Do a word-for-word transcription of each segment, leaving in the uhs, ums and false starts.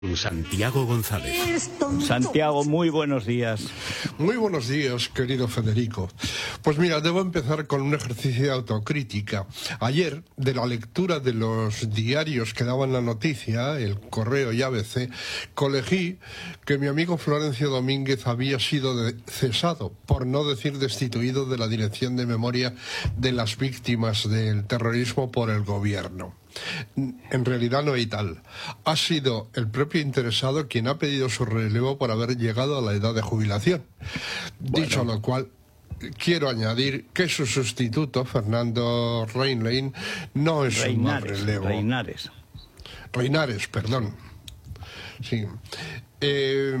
Santiago González. Santiago, muy buenos días. Muy buenos días, querido Federico. Pues mira, debo empezar con un ejercicio de autocrítica. Ayer, de la lectura de los diarios que daban la noticia, El Correo y A B C, colegí que mi amigo Florencio Domínguez había sido de- cesado, por no decir destituido, de la Dirección de Memoria de las Víctimas del Terrorismo por el Gobierno. En realidad no hay tal. Ha sido el propio interesado quien ha pedido su relevo por haber llegado a la edad de jubilación. Bueno. Dicho lo cual, quiero añadir que su sustituto, Fernando Reinlein, no es Reinares, un mal relevo. Reinares. Reinares, perdón. Sí. Eh,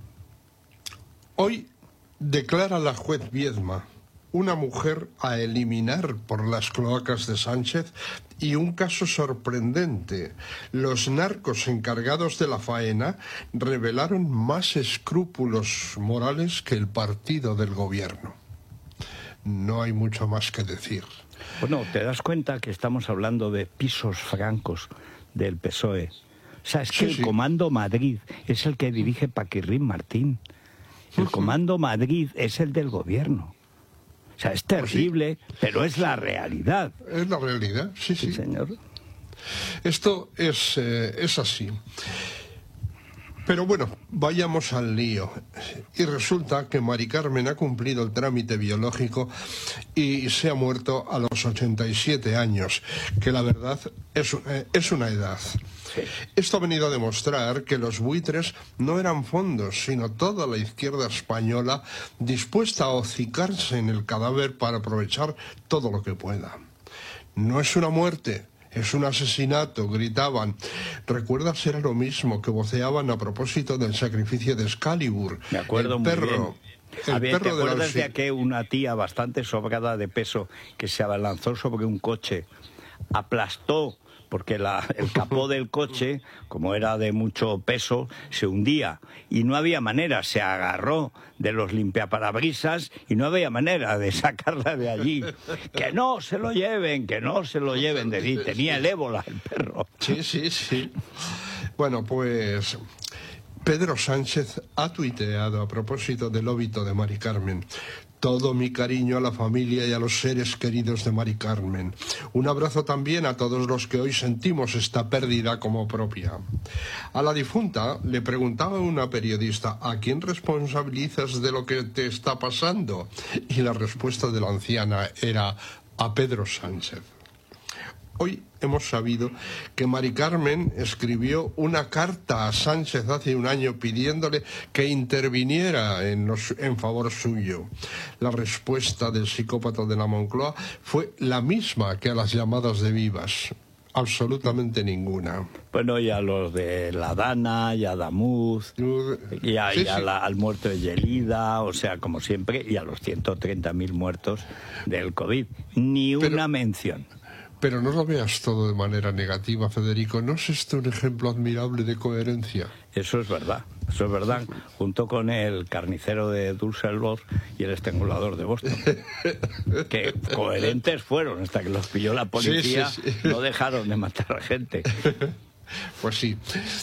hoy declara la juez Viedma una mujer a eliminar por las cloacas de Sánchez, y un caso sorprendente. Los narcos encargados de la faena revelaron más escrúpulos morales que el partido del gobierno. No hay mucho más que decir. Bueno, te das cuenta que estamos hablando de pisos francos del P S O E. O sea, es que Sí, el sí. Comando Madrid es el que dirige Paquirrín Martín. El Comando Madrid es el del gobierno. O sea, es terrible, Pues sí. pero es la realidad. Es la realidad, sí, sí. Sí, señor. Esto es, eh, es así. Pero bueno, vayamos al lío. Y resulta que Mari Carmen ha cumplido el trámite biológico y se ha muerto a los ochenta y siete años, que la verdad es, eh, es una edad. Sí. Esto ha venido a demostrar que los buitres no eran fondos, sino toda la izquierda española dispuesta a hocicarse en el cadáver para aprovechar todo lo que pueda. No es una muerte, es un asesinato, gritaban. ¿Recuerdas? Era lo mismo que voceaban a propósito del sacrificio de Excalibur. Me acuerdo el muy perro, bien. El A ver, ¿te perro de la acuerdas de auxil- aquella una tía bastante sobrada de peso que se abalanzó sobre un coche, aplastó, porque la, el capó del coche, como era de mucho peso, se hundía y no había manera, se agarró de los limpiaparabrisas y no había manera de sacarla de allí? Que no se lo lleven, que no se lo lleven de allí. Tenía el ébola el perro. Sí, sí, sí. Bueno, pues Pedro Sánchez ha tuiteado a propósito del óbito de Mari Carmen: todo mi cariño a la familia y a los seres queridos de Mari Carmen. Un abrazo también a todos los que hoy sentimos esta pérdida como propia. A la difunta le preguntaba una periodista: ¿a quién responsabilizas de lo que te está pasando? Y la respuesta de la anciana era: a Pedro Sánchez. Hoy hemos sabido que Mari Carmen escribió una carta a Sánchez hace un año pidiéndole que interviniera en, los, en favor suyo. La respuesta del psicópata de la Moncloa fue la misma que a las llamadas de vivas: absolutamente ninguna. Bueno, y a los de La Dana, y a Damuz, y, a, Sí, y a sí. la- al muerto de Yelida, o sea, como siempre, y a los ciento treinta mil muertos del COVID. Ni Pero- una mención. Pero no lo veas todo de manera negativa, Federico. ¿No es esto un ejemplo admirable de coherencia? Eso es verdad, eso es verdad, junto con el carnicero de Düsseldorf y el estrangulador de Boston. Que coherentes fueron, hasta que los pilló la policía, Sí, sí, sí. no dejaron de matar a gente. Pues sí.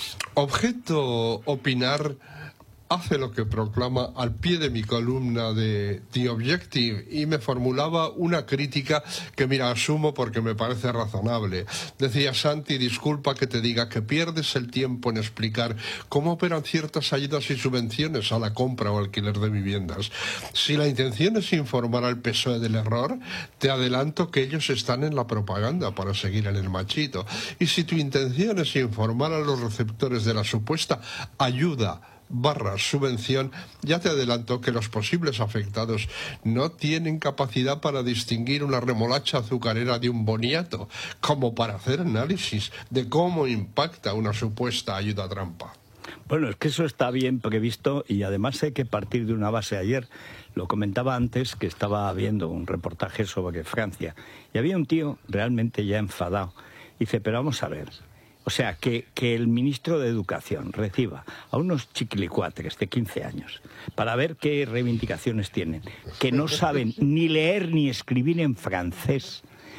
Objeto opinar hace lo que proclama al pie de mi columna de The Objective, y me formulaba una crítica que, mira, asumo porque me parece razonable. Decía: Santi, disculpa que te diga que pierdes el tiempo en explicar cómo operan ciertas ayudas y subvenciones a la compra o alquiler de viviendas. Si la intención es informar al P S O E del error, te adelanto que ellos están en la propaganda para seguir en el machito. Y si tu intención es informar a los receptores de la supuesta ayuda barra subvención, ya te adelanto que los posibles afectados no tienen capacidad para distinguir una remolacha azucarera de un boniato, como para hacer análisis de cómo impacta una supuesta ayuda trampa. Bueno, es que eso está bien previsto, y además hay que partir de una base. Ayer lo comentaba antes, que estaba viendo un reportaje sobre Francia y había un tío realmente ya enfadado. Dice: pero vamos a ver, o sea, que, que el ministro de Educación reciba a unos chiquilicuatres de quince años para ver qué reivindicaciones tienen, que no saben ni leer ni escribir en francés,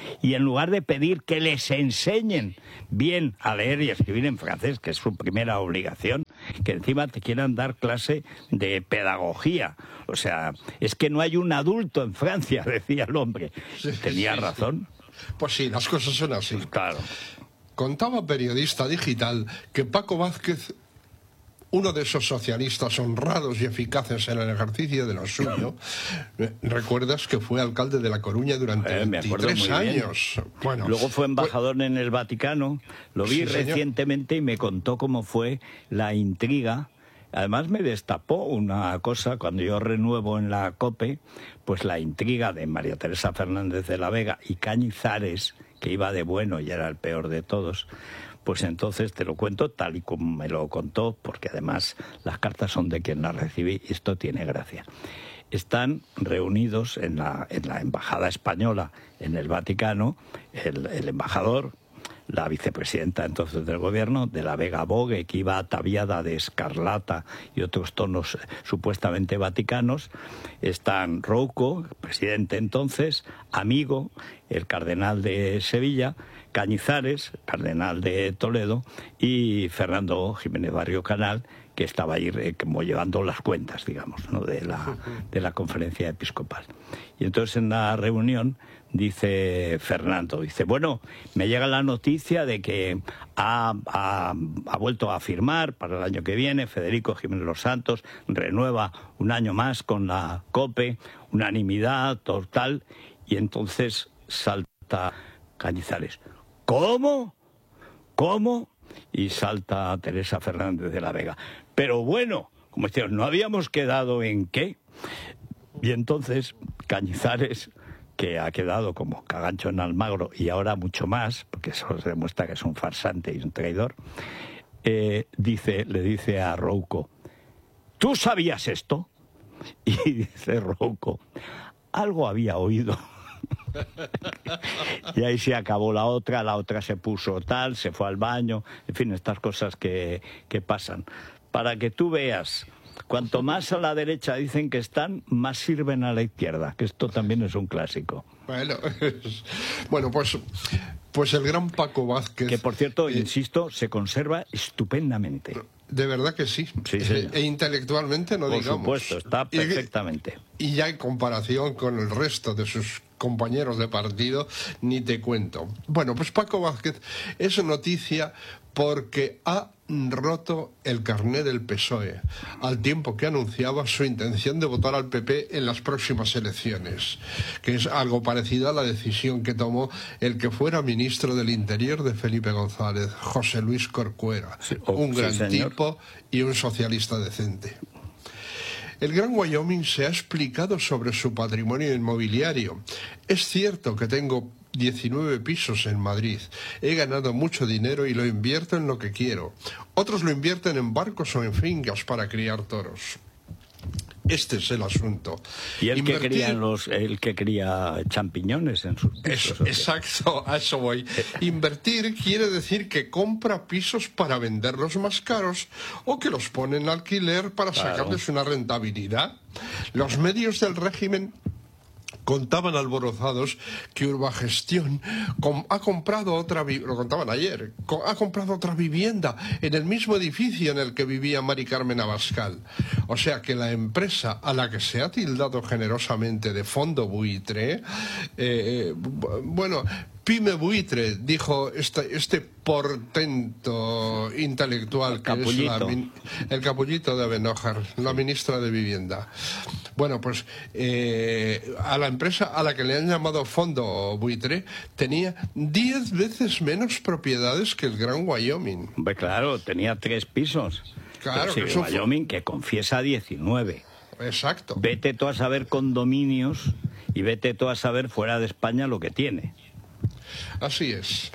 Y en lugar de pedir que les enseñen bien a leer y escribir en francés, que es su primera obligación, que encima te quieran dar clase de pedagogía. O sea, es que no hay un adulto en Francia, decía el hombre. Sí, Tenía sí, razón. Sí. Pues sí, las cosas son así. Claro. Contaba Periodista Digital que Paco Vázquez, uno de esos socialistas honrados y eficaces en el ejercicio de lo suyo, recuerdas que fue alcalde de La Coruña durante eh, veintitrés años. Bueno, luego fue embajador pues, en el Vaticano, lo vi sí, recientemente y me contó cómo fue la intriga. Además me destapó una cosa, cuando yo renuevo en la COPE, pues la intriga de María Teresa Fernández de la Vega y Cañizares, que iba de bueno y era el peor de todos. Pues entonces te lo cuento tal y como me lo contó, porque además las cartas son de quien las recibí y esto tiene gracia. Están reunidos en la, en la embajada española en el Vaticano, el, el embajador, la vicepresidenta entonces del gobierno, de la Vega Bogue, que iba ataviada de escarlata y otros tonos supuestamente vaticanos. Están Rouco, presidente entonces, Amigo, el cardenal de Sevilla, Cañizares, cardenal de Toledo, y Fernando Jiménez Barrio Canal, que estaba ahí eh, como llevando las cuentas, digamos, ¿no? de la, de la conferencia episcopal. Y entonces en la reunión dice Fernando, dice, bueno, me llega la noticia de que ha, ha, ha vuelto a firmar para el año que viene Federico Jiménez Los Santos, renueva un año más con la COPE, unanimidad total, y entonces salta Cañizares. ¿Cómo? ¿Cómo? Y salta Teresa Fernández de la Vega. Pero bueno, como decían, ¿no habíamos quedado en qué? Y entonces Cañizares, que ha quedado como cagancho en Almagro y ahora mucho más, porque eso se demuestra que es un farsante y un traidor, eh, dice, le dice a Rouco, ¿tú sabías esto? Y dice Rouco, algo había oído. Y ahí se acabó la otra, la otra se puso tal, se fue al baño, en fin, estas cosas que, que pasan. Para que tú veas, cuanto más a la derecha dicen que están, más sirven a la izquierda, que esto también es un clásico. Bueno, bueno pues, pues el gran Paco Vázquez... Que por cierto, eh, insisto, se conserva estupendamente. De verdad que sí. Sí, sí. E intelectualmente no por digamos. Por supuesto, está perfectamente. Y, y ya en comparación con el resto de sus compañeros de partido, ni te cuento. Bueno, pues Paco Vázquez es noticia porque ha roto el carné del P S O E, al tiempo que anunciaba su intención de votar al P P en las próximas elecciones, que es algo parecido a la decisión que tomó el que fuera ministro del Interior de Felipe González, José Luis Corcuera, sí, oh, un gran sí, tipo y un socialista decente. El Gran Wyoming se ha explicado sobre su patrimonio inmobiliario. Es cierto que tengo diecinueve pisos en Madrid. He ganado mucho dinero y lo invierto en lo que quiero. Otros lo invierten en barcos o en fincas para criar toros. Este es el asunto. Y el Invertir... que cría los, el que cría champiñones en sus pisos. Es, exacto, a eso voy. Invertir quiere decir que compra pisos para venderlos más caros o que los pone en alquiler para claro. sacarles una rentabilidad. Los medios del régimen contaban alborozados que Urbagestión ha comprado otra, lo contaban ayer, ha comprado otra vivienda en el mismo edificio en el que vivía Mari Carmen Abascal. O sea que la empresa a la que se ha tildado generosamente de fondo buitre, eh, bueno, pyme buitre, dijo este, este portento intelectual que es la, el capullito de Benójar, la ministra de Vivienda. Bueno, pues eh, a la empresa a la que le han llamado fondo buitre tenía diez veces menos propiedades que el Gran Wyoming. Pues claro, tenía tres pisos. Claro, sí, que Wyoming que confiesa diecinueve. Exacto. Vete tú a saber condominios y vete tú a saber fuera de España lo que tiene. Así es.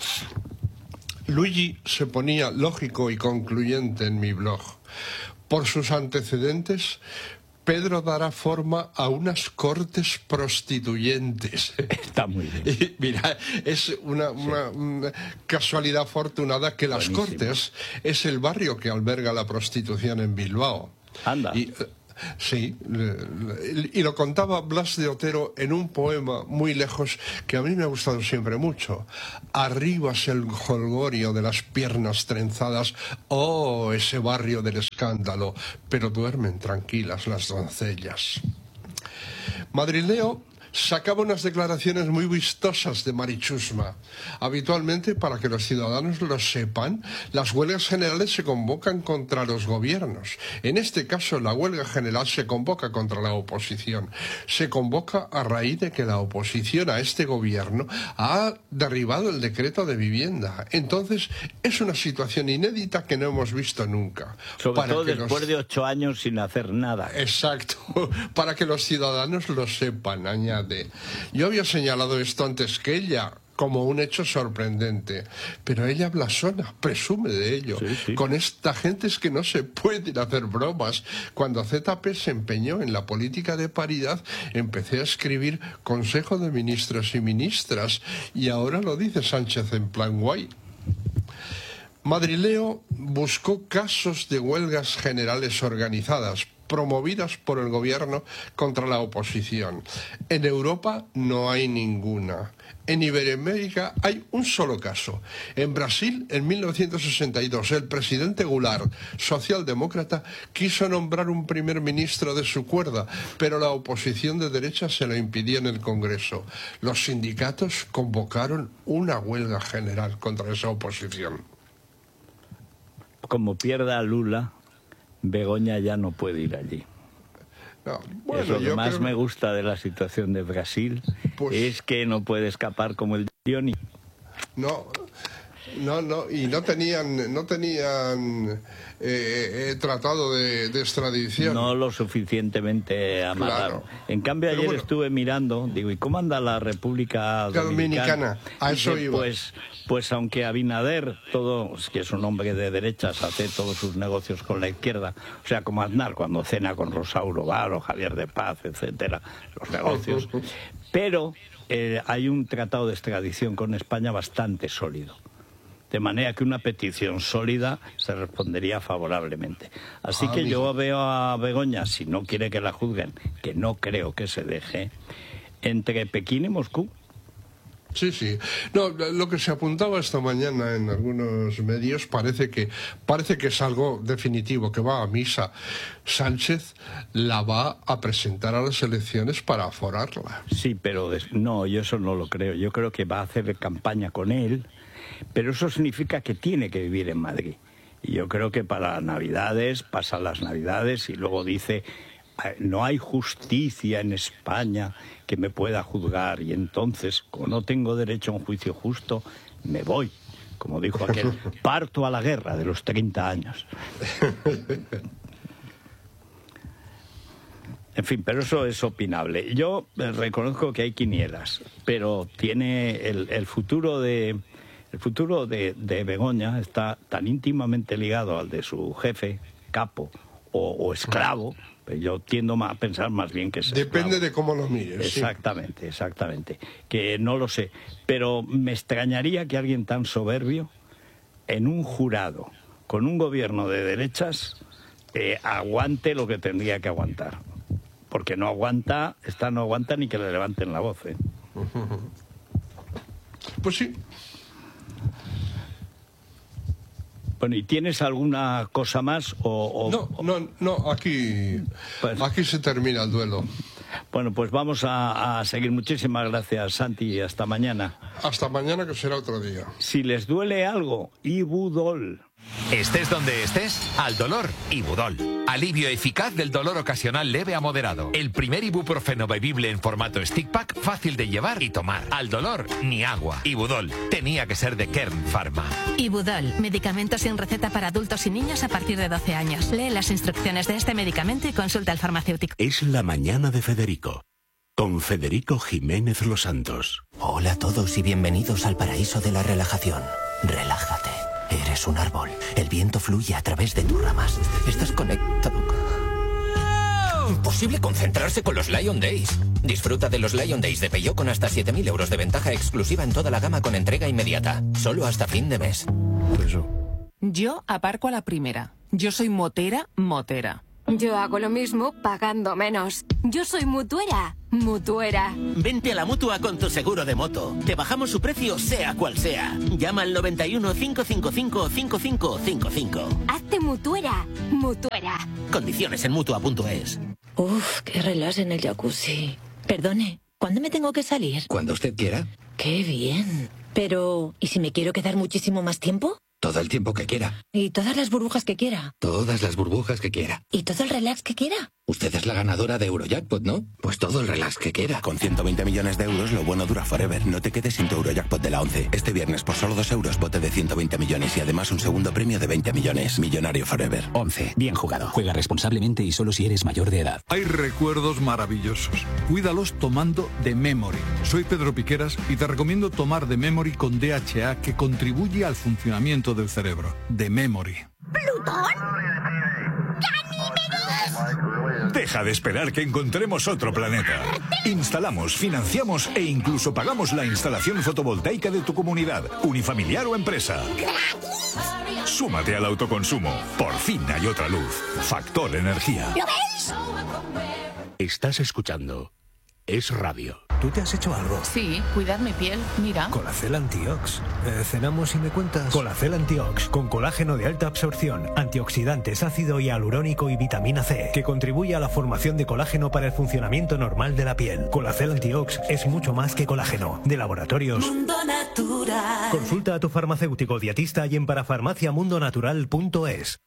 Luigi se ponía lógico y concluyente en mi blog. Por sus antecedentes, Pedro dará forma a unas cortes prostituyentes. Está muy bien. Y mira, es una, sí. una, una casualidad afortunada que Las Buenísimo. Cortes es el barrio que alberga la prostitución en Bilbao. Anda. Y, Sí, y lo contaba Blas de Otero en un poema muy lejos que a mí me ha gustado siempre mucho. Arriba es el jolgorio de las piernas trenzadas, oh, ese barrio del escándalo, pero duermen tranquilas las doncellas. Madrileo sacaba unas declaraciones muy vistosas de Marichusma. Habitualmente, para que los ciudadanos lo sepan, las huelgas generales se convocan contra los gobiernos. En este caso, la huelga general se convoca contra la oposición. Se convoca a raíz de que la oposición a este gobierno ha derribado el decreto de vivienda. Entonces, es una situación inédita que no hemos visto nunca. Sobre para todo después los... de ocho años sin hacer nada. Exacto, para que los ciudadanos lo sepan, añade. Yo había señalado esto antes que ella como un hecho sorprendente, pero ella blasona, presume de ello. Sí, sí. Con esta gente es que no se pueden hacer bromas. Cuando Z P se empeñó en la política de paridad, empecé a escribir Consejo de Ministros y Ministras, y ahora lo dice Sánchez en plan guay. Madrileo buscó casos de huelgas generales organizadas, promovidas por el gobierno contra la oposición. En Europa no hay ninguna. En Iberoamérica hay un solo caso. En Brasil, en mil novecientos sesenta y dos, el presidente Goulart, socialdemócrata, quiso nombrar un primer ministro de su cuerda, pero la oposición de derecha se lo impidió en el Congreso. Los sindicatos convocaron una huelga general contra esa oposición. Como pierda Lula, Begoña ya no puede ir allí. No, bueno, es lo que yo más creo... me gusta de la situación de Brasil, pues... es que no puede escapar como el Dioni. No, no, no, y no tenían, no tenían eh, eh, tratado de, de extradición. No lo suficientemente amarrado. Claro. En cambio, ayer bueno, estuve mirando, digo, ¿y cómo anda la República Dominicana? Dominicana, a eso Dice, iba. Pues, pues aunque Abinader, todo, que es un hombre de derechas, hace todos sus negocios con la izquierda, o sea, como Aznar cuando cena con Rosauro Varo, Javier de Paz, etcétera, los negocios, pero eh, hay un tratado de extradición con España bastante sólido. De manera que una petición sólida se respondería favorablemente. Así ah, que amigo. yo veo a Begoña, si no quiere que la juzguen, que no creo que se deje, entre Pekín y Moscú. Sí, sí. No, lo que se apuntaba esta mañana en algunos medios parece que parece que es algo definitivo, que va a misa. Sánchez la va a presentar a las elecciones para aforarla. Sí, pero no, yo eso no lo creo. Yo creo que va a hacer campaña con él, pero eso significa que tiene que vivir en Madrid. Y yo creo que para Navidades, pasa las Navidades y luego dice... no hay justicia en España que me pueda juzgar, y entonces, como no tengo derecho a un juicio justo, me voy. Como dijo aquel, parto a la guerra de los treinta años. En fin, pero eso es opinable. Yo reconozco que hay quinielas, pero tiene el, el futuro de... El futuro de, de Begoña está tan íntimamente ligado al de su jefe, capo o, o esclavo. Yo tiendo a pensar más bien que es Depende esclavo. de cómo lo mires. Exactamente, sí. exactamente. Que no lo sé. Pero me extrañaría que alguien tan soberbio, en un jurado, con un gobierno de derechas, eh, aguante lo que tendría que aguantar. Porque no aguanta, esta no aguanta ni que le levanten la voz. ¿eh? Pues sí. Bueno, ¿y tienes alguna cosa más? O, o, no, no, no, aquí, pues, aquí se termina el duelo. Bueno, pues vamos a, a seguir. Muchísimas gracias, Santi, y hasta mañana. Hasta mañana, que será otro día. Si les duele algo, Ibudol. Estés donde estés, al dolor, Ibudol. Alivio eficaz del dolor ocasional leve a moderado. El primer ibuprofeno bebible en formato stick pack, fácil de llevar y tomar. Al dolor, ni agua. Ibudol. Tenía que ser de Kern Pharma. Ibudol. Medicamento sin receta para adultos y niños a partir de doce años. Lee las instrucciones de este medicamento y consulta al farmacéutico. Es la mañana de Federico. Con Federico Jiménez Los Santos. Hola a todos y bienvenidos al paraíso de la relajación. Relájate. Eres un árbol. El viento fluye a través de tus ramas. Estás conectado con... Imposible concentrarse con los Lion Days. Disfruta de los Lion Days de Peugeot con hasta siete mil euros de ventaja exclusiva en toda la gama con entrega inmediata. Solo hasta fin de mes. Yo aparco a la primera. Yo soy motera, motera. Yo hago lo mismo pagando menos. Yo soy mutuera. Mutuera. Vente a la Mutua con tu seguro de moto. Te bajamos su precio sea cual sea. Llama al noventa y uno, cinco cinco cinco, cinco cinco cinco cinco. Hazte mutuera. Mutuera. Condiciones en mutua punto es. Uf, qué relax en el jacuzzi. Perdone, ¿cuándo me tengo que salir? Cuando usted quiera. Qué bien. Pero, ¿y si me quiero quedar muchísimo más tiempo? Todo el tiempo que quiera. ¿Y todas las burbujas que quiera? Todas las burbujas que quiera. ¿Y todo el relax que quiera? Usted es la ganadora de Eurojackpot, ¿no? Pues todo el relax que quiera. Con ciento veinte millones de euros, lo bueno dura forever. No te quedes sin tu Eurojackpot de la once. Este viernes, por solo dos euros, bote de ciento veinte millones y además un segundo premio de veinte millones. Millonario forever. once. Bien jugado. Juega responsablemente y solo si eres mayor de edad. Hay recuerdos maravillosos. Cuídalos tomando The Memory. Soy Pedro Piqueras y te recomiendo tomar The Memory con D H A, que contribuye al funcionamiento del cerebro. The Memory. ¿Plutón? Deja de esperar que encontremos otro planeta. Instalamos, financiamos e incluso pagamos la instalación fotovoltaica de tu comunidad, unifamiliar o empresa. Súmate al autoconsumo. Por fin hay otra luz. Factor Energía. ¿Lo veis? Estás escuchando Es Radio. ¿Tú te has hecho algo? Sí, cuidar mi piel, mira. Colacel Antiox. Eh, ¿Cenamos y me cuentas? Colacel Antiox, con colágeno de alta absorción, antioxidantes, ácido hialurónico y vitamina C, que contribuye a la formación de colágeno para el funcionamiento normal de la piel. Colacel Antiox es mucho más que colágeno. De Laboratorios Mundo Natural. Consulta a tu farmacéutico dietista y en parafarmacia mundo natural punto es.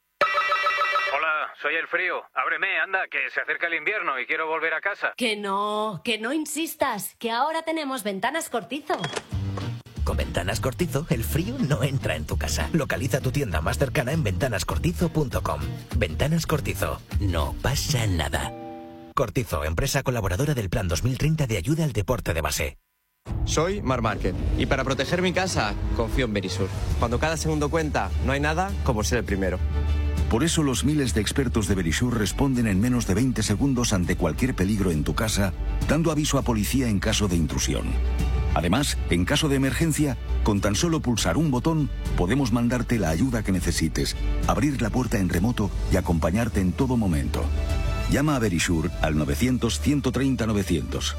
Soy el frío. Ábreme, anda, que se acerca el invierno y quiero volver a casa. Que no, que no insistas, que ahora tenemos Ventanas Cortizo. Con Ventanas Cortizo, el frío no entra en tu casa. Localiza tu tienda más cercana en ventanas cortizo punto com. Ventanas Cortizo. No pasa nada. Cortizo, empresa colaboradora del Plan dos mil treinta de ayuda al deporte de base. Soy Mar Márquez y para proteger mi casa confío en Verisur. Cuando cada segundo cuenta, no hay nada como ser el primero. Por eso los miles de expertos de Verisur responden en menos de veinte segundos ante cualquier peligro en tu casa, dando aviso a policía en caso de intrusión. Además, en caso de emergencia, con tan solo pulsar un botón, podemos mandarte la ayuda que necesites, abrir la puerta en remoto y acompañarte en todo momento. Llama a Verisur al novecientos, ciento treinta, novecientos.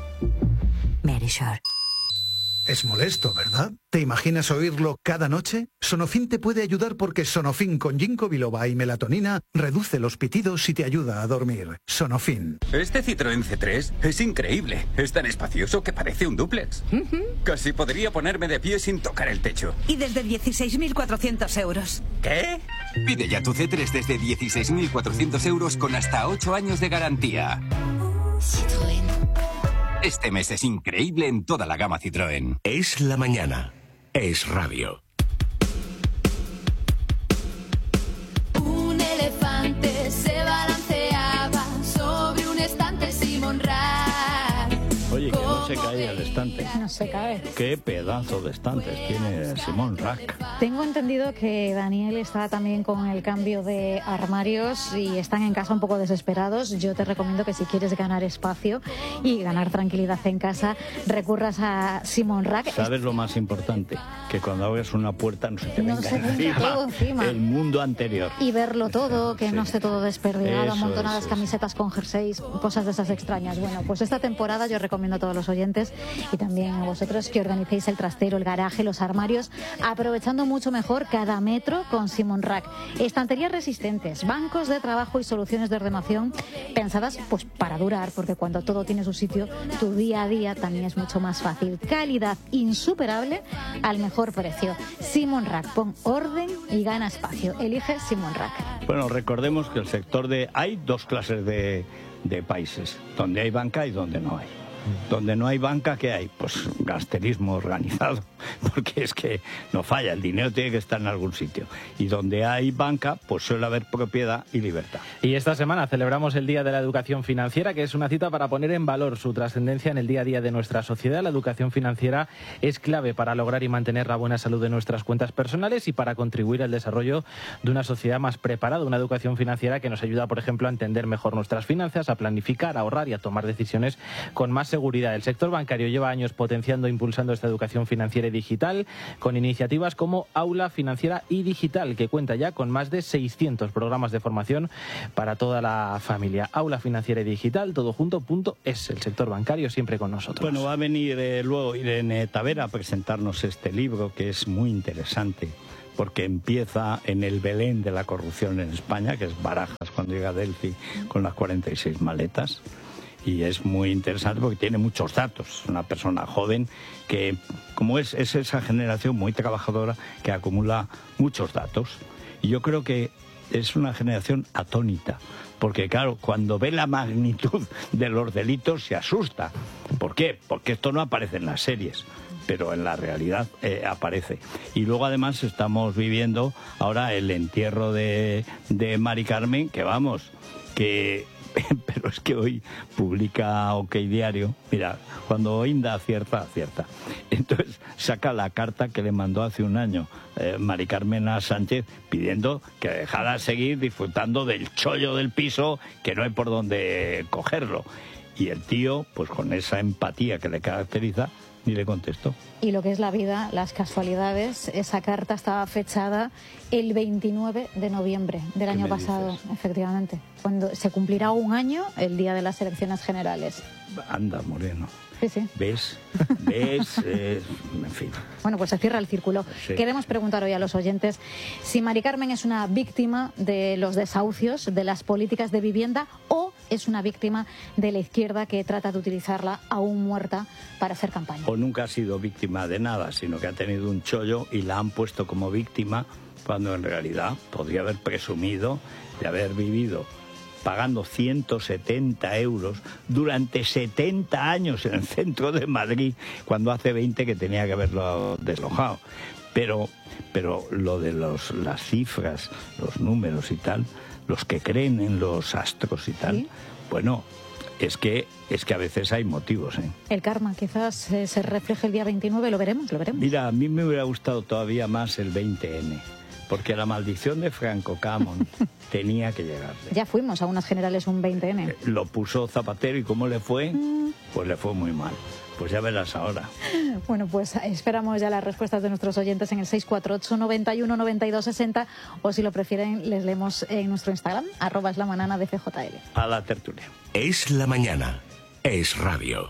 Verisur. Es molesto, ¿verdad? ¿Te imaginas oírlo cada noche? Sonofin te puede ayudar porque Sonofin con ginkgo biloba y melatonina reduce los pitidos y te ayuda a dormir. Sonofin. Este Citroën C tres es increíble. Es tan espacioso que parece un dúplex. Uh-huh. Casi podría ponerme de pie sin tocar el techo. Y desde dieciséis mil cuatrocientos euros. ¿Qué? Pide ya tu C tres desde dieciséis mil cuatrocientos euros con hasta ocho años de garantía. Citroën. Este mes es increíble en toda la gama Citroën. Es la mañana. Es Radio. Un elefante se balanceaba sobre un estante Simon Rack. Oye, que no se cae el estante. No se cae. Qué pedazo de estantes tiene Simon Rack. Tengo entendido que Daniel está también con el cambio de armarios y están en casa un poco desesperados. Yo te recomiendo que si quieres ganar espacio y ganar tranquilidad en casa, recurras a Simon Rack. ¿Sabes lo más importante? Que cuando abres una puerta no se te no venga se encima, todo encima el mundo anterior. Y verlo todo, que sí. no esté todo desperdigado, Eso amontonadas es, camisetas con jerseys, cosas de esas extrañas. Bueno, pues esta temporada yo recomiendo a todos los oyentes y también a vosotros que organicéis el trastero, el garaje, los armarios, aprovechando mucho mejor cada metro con Simon Rack. Estanterías resistentes, bancos de trabajo y soluciones de ordenación pensadas pues para durar, porque cuando todo tiene su sitio, tu día a día también es mucho más fácil. Calidad insuperable al mejor precio. Simon Rack, pon orden y gana espacio. Elige Simon Rack. Bueno, recordemos que el sector de... Hay dos clases de, de países, donde hay banca y donde no hay. Donde no hay banca, ¿qué hay? Pues gasterismo organizado, porque es que no falla, el dinero tiene que estar en algún sitio. Y donde hay banca, pues suele haber propiedad y libertad. Y esta semana celebramos el Día de la Educación Financiera, que es una cita para poner en valor su trascendencia en el día a día de nuestra sociedad. La educación financiera es clave para lograr y mantener la buena salud de nuestras cuentas personales y para contribuir al desarrollo de una sociedad más preparada. Una educación financiera que nos ayuda, por ejemplo, a entender mejor nuestras finanzas, a planificar, a ahorrar y a tomar decisiones con más seguridad. seguridad. El sector bancario lleva años potenciando e impulsando esta educación financiera y digital con iniciativas como Aula Financiera y Digital, que cuenta ya con más de seiscientos programas de formación para toda la familia. Aula Financiera y Digital, todo junto, punto es. El sector bancario siempre con nosotros. Bueno, va a venir eh, luego Irene Tavera a presentarnos este libro, que es muy interesante, porque empieza en el Belén de la corrupción en España, que es Barajas, cuando llega a Delphi con las cuarenta y seis maletas. Y es muy interesante porque tiene muchos datos. Una persona joven que, como es, es esa generación muy trabajadora que acumula muchos datos. Y yo creo que es una generación atónita, porque claro, cuando ve la magnitud de los delitos se asusta. ¿Por qué? Porque esto no aparece en las series, pero en la realidad eh, aparece. Y luego además estamos viviendo ahora el entierro de, de Mari Carmen, que vamos, que... pero es que hoy publica OK Diario, mira, cuando Inda acierta, acierta. Entonces saca la carta que le mandó hace un año eh, Mari Carmen a Sánchez pidiendo que dejara seguir disfrutando del chollo del piso, que no hay por dónde cogerlo. Y el tío, pues con esa empatía que le caracteriza, ni le contestó. Y lo que es la vida, las casualidades, esa carta estaba fechada el veintinueve de noviembre del año pasado, dices? Efectivamente, cuando se cumplirá un año el día de las elecciones generales. Anda, Moreno. Sí, sí. ¿Ves? ¿Ves? Eh, en fin. Bueno, pues se cierra el círculo. Sí. Queremos preguntar hoy a los oyentes si Mari Carmen es una víctima de los desahucios, de las políticas de vivienda, o es una víctima de la izquierda que trata de utilizarla aún muerta para hacer campaña. O nunca ha sido víctima de nada, sino que ha tenido un chollo y la han puesto como víctima, cuando en realidad podría haber presumido de haber vivido pagando ciento setenta euros durante setenta años en el centro de Madrid, cuando hace veinte que tenía que haberlo deslojado. Pero, pero lo de los, las cifras, los números y tal, los que creen en los astros y tal, ¿sí? Bueno, es que, es que a veces hay motivos, ¿eh? El karma quizás eh, se refleje el día veintinueve, lo veremos, lo veremos. Mira, a mí me hubiera gustado todavía más el veinte ene. Porque la maldición de Franco Camón tenía que llegarle. Ya fuimos a unas generales un veinte ene. Eh, lo puso Zapatero y ¿cómo le fue? Mm. Pues le fue muy mal. Pues ya verás ahora. Bueno, pues esperamos ya las respuestas de nuestros oyentes en el seis cuatro ocho, noventa y uno, noventa y dos, sesenta, o si lo prefieren les leemos en nuestro Instagram, arroba es la mañana de C J L. A la tertulia. Es la mañana. Es radio.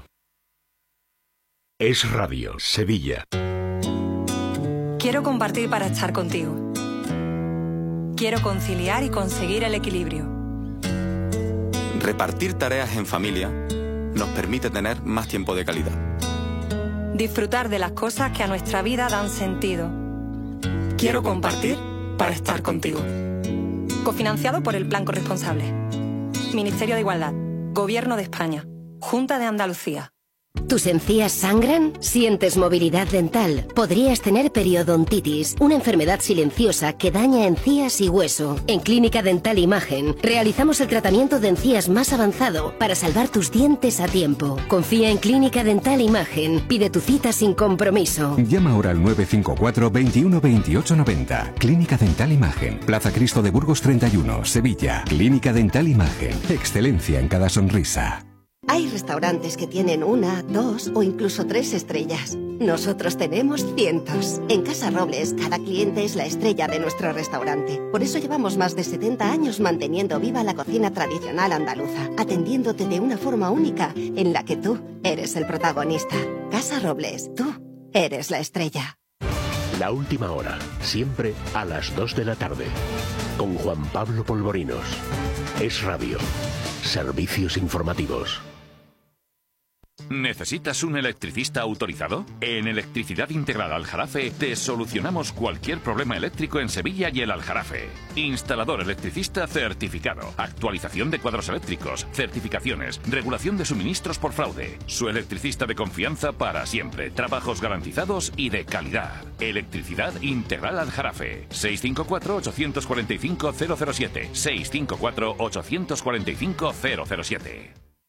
Es radio, Sevilla. Quiero compartir para estar contigo. Quiero conciliar y conseguir el equilibrio. Repartir tareas en familia nos permite tener más tiempo de calidad. Disfrutar de las cosas que a nuestra vida dan sentido. Quiero compartir para estar contigo. Cofinanciado por el Plan Corresponsable. Ministerio de Igualdad. Gobierno de España. Junta de Andalucía. ¿Tus encías sangran? ¿Sientes movilidad dental? Podrías tener periodontitis, una enfermedad silenciosa que daña encías y hueso. En Clínica Dental Imagen realizamos el tratamiento de encías más avanzado para salvar tus dientes a tiempo. Confía en Clínica Dental Imagen. Pide tu cita sin compromiso. Llama ahora al nueve cinco cuatro, veintiuno, veintiocho, noventa. Clínica Dental Imagen. Plaza Cristo de Burgos treinta y uno, Sevilla. Clínica Dental Imagen. Excelencia en cada sonrisa. Hay restaurantes que tienen una, dos o incluso tres estrellas. Nosotros tenemos cientos. En Casa Robles, cada cliente es la estrella de nuestro restaurante. Por eso llevamos más de setenta años manteniendo viva la cocina tradicional andaluza, atendiéndote de una forma única en la que tú eres el protagonista. Casa Robles, tú eres la estrella. La última hora, siempre a las dos de la tarde. Con Juan Pablo Polvorinos. Es radio. Servicios informativos. ¿Necesitas un electricista autorizado? En Electricidad Integral Aljarafe te solucionamos cualquier problema eléctrico en Sevilla y el Aljarafe. Instalador electricista certificado, actualización de cuadros eléctricos, certificaciones, regulación de suministros por fraude. Su electricista de confianza para siempre, trabajos garantizados y de calidad. Electricidad Integral Aljarafe. seis cinco cuatro, ocho cuatro cinco, cero cero siete. seis cinco cuatro, ocho cuatro cinco, cero cero siete.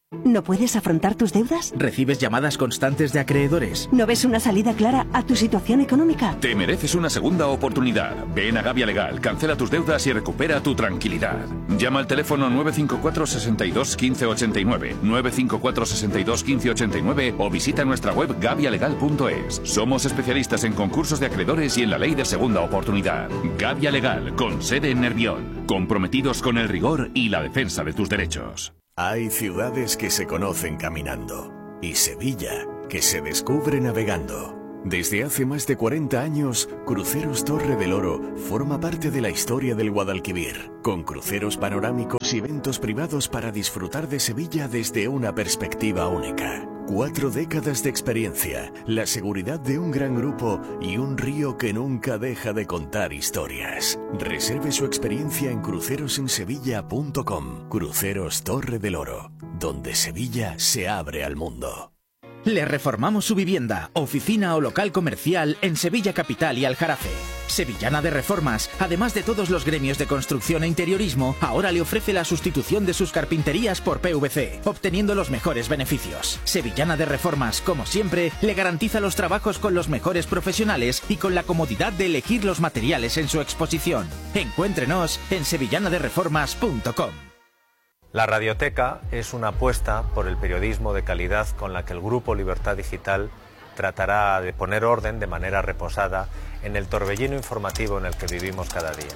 ¿No puedes afrontar tus deudas? ¿Recibes llamadas constantes de acreedores? ¿No ves una salida clara a tu situación económica? Te mereces una segunda oportunidad. Ven a Gavia Legal, cancela tus deudas y recupera tu tranquilidad. Llama al teléfono nueve cinco cuatro, seis dos, uno cinco ocho nueve, nueve cinco cuatro, seis dos, uno cinco ocho nueve o visita nuestra web gavia legal punto es. Somos especialistas en concursos de acreedores y en la ley de segunda oportunidad. Gavia Legal, con sede en Nervión. Comprometidos con el rigor y la defensa de tus derechos. Hay ciudades que se conocen caminando y Sevilla que se descubre navegando. Desde hace más de cuarenta años, Cruceros Torre del Oro forma parte de la historia del Guadalquivir, con cruceros panorámicos y eventos privados para disfrutar de Sevilla desde una perspectiva única. Cuatro décadas de experiencia, la seguridad de un gran grupo y un río que nunca deja de contar historias. Reserve su experiencia en cruceros en sevilla punto com. Cruceros Torre del Oro, donde Sevilla se abre al mundo. Le reformamos su vivienda, oficina o local comercial en Sevilla Capital y Aljarafe. Sevillana de Reformas, además de todos los gremios de construcción e interiorismo, ahora le ofrece la sustitución de sus carpinterías por P V C, obteniendo los mejores beneficios. Sevillana de Reformas, como siempre, le garantiza los trabajos con los mejores profesionales y con la comodidad de elegir los materiales en su exposición. Encuéntrenos en sevillana de reformas punto com. La Radioteca es una apuesta por el periodismo de calidad con la que el Grupo Libertad Digital tratará de poner orden de manera reposada en el torbellino informativo en el que vivimos cada día.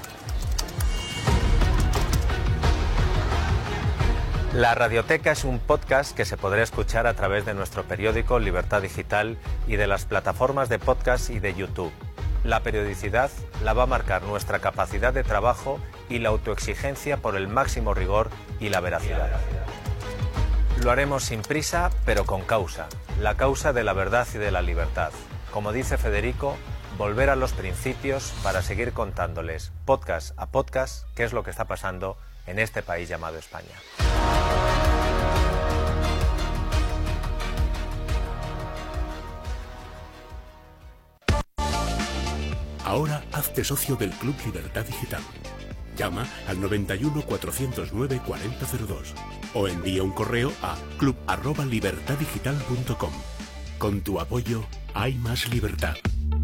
La Radioteca es un podcast que se podrá escuchar a través de nuestro periódico Libertad Digital y de las plataformas de podcast y de YouTube. La periodicidad la va a marcar nuestra capacidad de trabajo y la autoexigencia por el máximo rigor y la veracidad. Lo haremos sin prisa, pero con causa, la causa de la verdad y de la libertad. Como dice Federico, volver a los principios para seguir contándoles, podcast a podcast, qué es lo que está pasando en este país llamado España. Ahora hazte socio del Club Libertad Digital. Llama al noventa y uno, cuatrocientos nueve, cuarenta cero dos o envía un correo a club arroba libertad digital punto com. Con tu apoyo hay más libertad.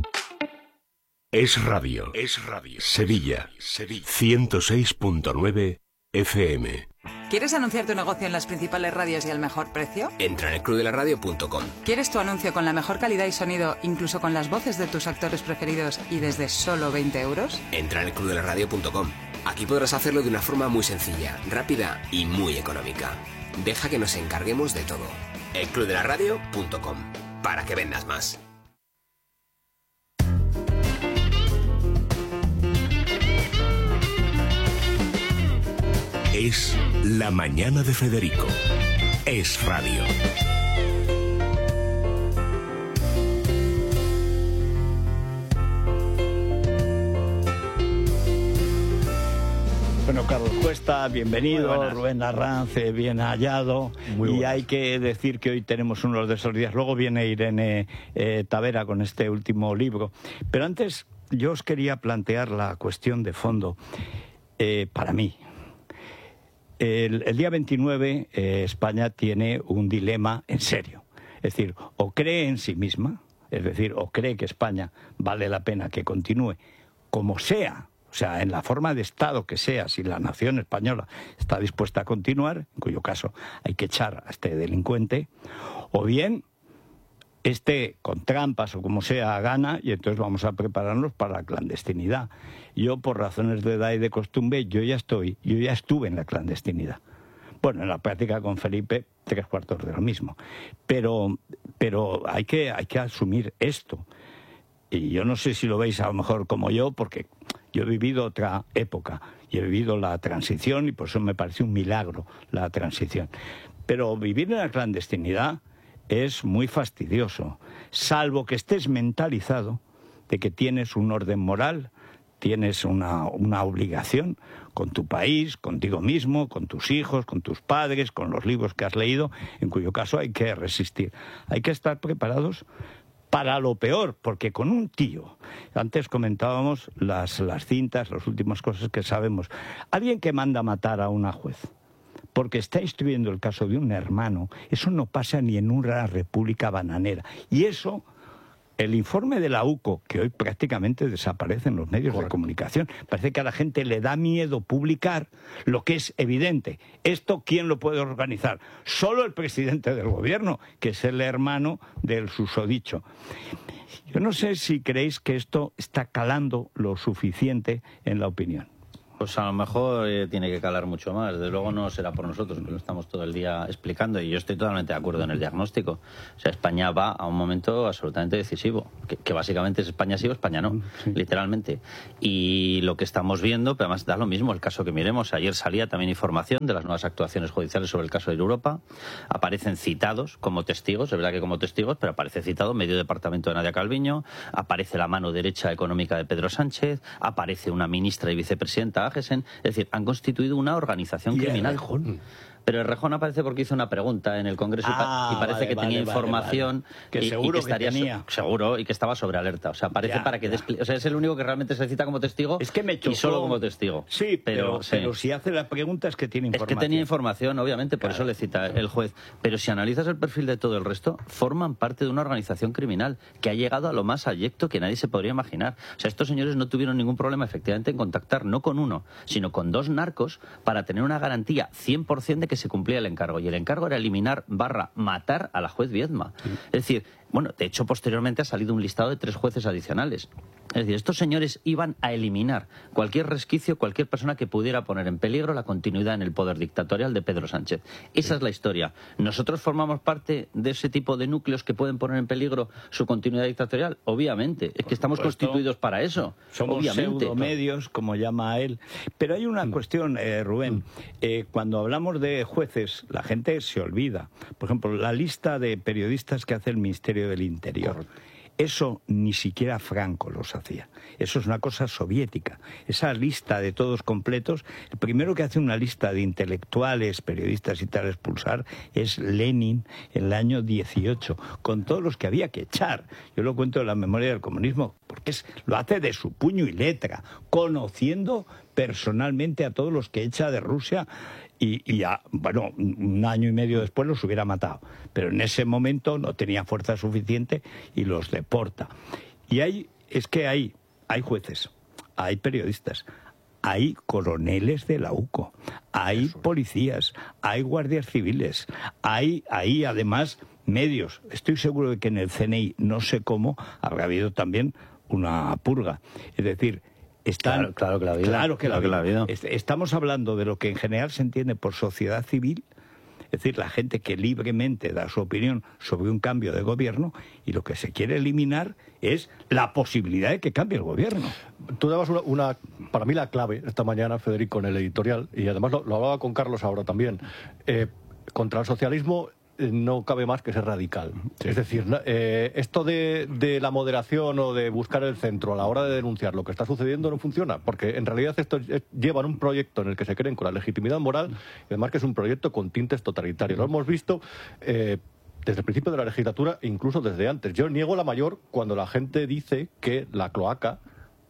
Es Radio. Es Radio. Sevilla. Sevilla. ciento seis punto nueve F M. ¿Quieres anunciar tu negocio en las principales radios y al mejor precio? Entra en el club de la radio punto com. ¿Quieres tu anuncio con la mejor calidad y sonido, incluso con las voces de tus actores preferidos y desde solo veinte euros? Entra en el club de la radio punto com. Aquí podrás hacerlo de una forma muy sencilla, rápida y muy económica. Deja que nos encarguemos de todo. el club de la radio punto com. Para que vendas más. Es La Mañana de Federico. Es Radio. Bueno, Carlos Cuesta, bienvenido, Rubén Arranz, bien hallado. Muy y buenas. Hay que decir que hoy tenemos uno de esos días. Luego viene Irene eh, Tavera con este último libro. Pero antes yo os quería plantear la cuestión de fondo. Eh, para mí, el, el día veintinueve eh, España tiene un dilema en serio. Es decir, o cree en sí misma, es decir, o cree que España vale la pena que continúe como sea, o sea, en la forma de Estado que sea, si la nación española está dispuesta a continuar, en cuyo caso hay que echar a este delincuente, o bien este con trampas o como sea gana y entonces vamos a prepararnos para la clandestinidad. Yo, por razones de edad y de costumbre, yo ya estoy, yo ya estuve en la clandestinidad. Bueno, en la práctica con Felipe, tres cuartos de lo mismo. Pero, pero hay que, hay que asumir esto. Y yo no sé si lo veis a lo mejor como yo, porque yo he vivido otra época y he vivido la transición y por eso me parece un milagro la transición. Pero vivir en la clandestinidad es muy fastidioso, salvo que estés mentalizado de que tienes un orden moral, tienes una, una obligación con tu país, contigo mismo, con tus hijos, con tus padres, con los libros que has leído, en cuyo caso hay que resistir. Hay que estar preparados para lo peor, porque con un tío, antes comentábamos las, las cintas, las últimas cosas que sabemos, alguien que manda matar a una juez, porque está instruyendo el caso de un hermano, eso no pasa ni en una república bananera. Y eso, el informe de la U C O, que hoy prácticamente desaparece en los medios Correcto. de comunicación, parece que a la gente le da miedo publicar lo que es evidente. ¿Esto quién lo puede organizar? Solo el presidente del gobierno, que es el hermano del susodicho. Yo no sé si creéis que esto está calando lo suficiente en la opinión. Pues a lo mejor eh, tiene que calar mucho más. Desde luego no será por nosotros, que lo estamos todo el día explicando, y yo estoy totalmente de acuerdo en el diagnóstico. O sea, España va a un momento absolutamente decisivo, que, que básicamente es España sí o España no, sí. literalmente. Y lo que estamos viendo, pero además da lo mismo el caso que miremos. Ayer salía también información de las nuevas actuaciones judiciales sobre el caso de Europa. Aparecen citados como testigos, es verdad que como testigos, pero aparece citado medio departamento de Nadia Calviño, aparece la mano derecha económica de Pedro Sánchez, aparece una ministra y vicepresidenta, es decir, han constituido una organización ¿Y criminal. Errejón? Pero Errejón aparece porque hizo una pregunta en el Congreso ah, y parece vale, que vale, tenía vale, información vale. Que y, seguro y que estaría que tenía. So, seguro y que estaba sobre alerta. O sea, aparece ya, para que despli- o sea, es el único que realmente se cita como testigo es que me chocó. y solo como testigo. Sí, pero, pero, sí. pero si hace la pregunta es que tiene información. Es que tenía información, obviamente, por claro. eso le cita el juez. Pero si analizas el perfil de todo el resto, forman parte de una organización criminal que ha llegado a lo más abyecto que nadie se podría imaginar. O sea, estos señores no tuvieron ningún problema efectivamente en contactar no con uno, sino con dos narcos para tener una garantía cien por ciento de que se cumplía el encargo. Y el encargo era eliminar barra matar a la juez Viedma. Sí. Es decir, bueno, de hecho posteriormente ha salido un listado de tres jueces adicionales. Es decir, estos señores iban a eliminar cualquier resquicio, cualquier persona que pudiera poner en peligro la continuidad en el poder dictatorial de Pedro Sánchez. Esa sí. es la historia. ¿Nosotros formamos parte de ese tipo de núcleos que pueden poner en peligro su continuidad dictatorial? Obviamente. Es que estamos constituidos para eso. Somos Obviamente. pseudomedios, como llama él. Pero hay una mm. cuestión, eh, Rubén. Mm. Eh, cuando hablamos de jueces, la gente se olvida. Por ejemplo, la lista de periodistas que hace el Ministerio del Interior. Correcto. Eso ni siquiera Franco los hacía. Eso es una cosa soviética. Esa lista de todos completos, el primero que hace una lista de intelectuales, periodistas y tal a expulsar es Lenin en el año dieciocho, con todos los que había que echar. Yo lo cuento en la memoria del comunismo, porque es, lo hace de su puño y letra, conociendo personalmente a todos los que echa de Rusia. Y, y ya, bueno, un año y medio después los hubiera matado. Pero en ese momento no tenía fuerza suficiente y los deporta. Y hay, es que hay, hay jueces, hay periodistas, hay coroneles de la U C O, hay Eso. policías, hay guardias civiles, hay, hay además medios. Estoy seguro de que en el C N I, no sé cómo, habrá habido también una purga. Es decir, Están, claro, claro que la ha habido. Claro que la claro ha habido. Que la ha habido. Estamos hablando de lo que en general se entiende por sociedad civil, es decir, la gente que libremente da su opinión sobre un cambio de gobierno, y lo que se quiere eliminar es la posibilidad de que cambie el gobierno. Tú dabas una, una para mí la clave esta mañana, Federico, en el editorial, y además lo, lo hablaba con Carlos ahora también. Eh, contra el socialismo no cabe más que ser radical. Sí. Es decir, eh, esto de, de la moderación o de buscar el centro a la hora de denunciar lo que está sucediendo no funciona, porque en realidad esto es, llevan un proyecto en el que se creen con la legitimidad moral, y además que es un proyecto con tintes totalitarios. Lo hemos visto eh, desde el principio de la legislatura e incluso desde antes. Yo niego la mayor cuando la gente dice que la cloaca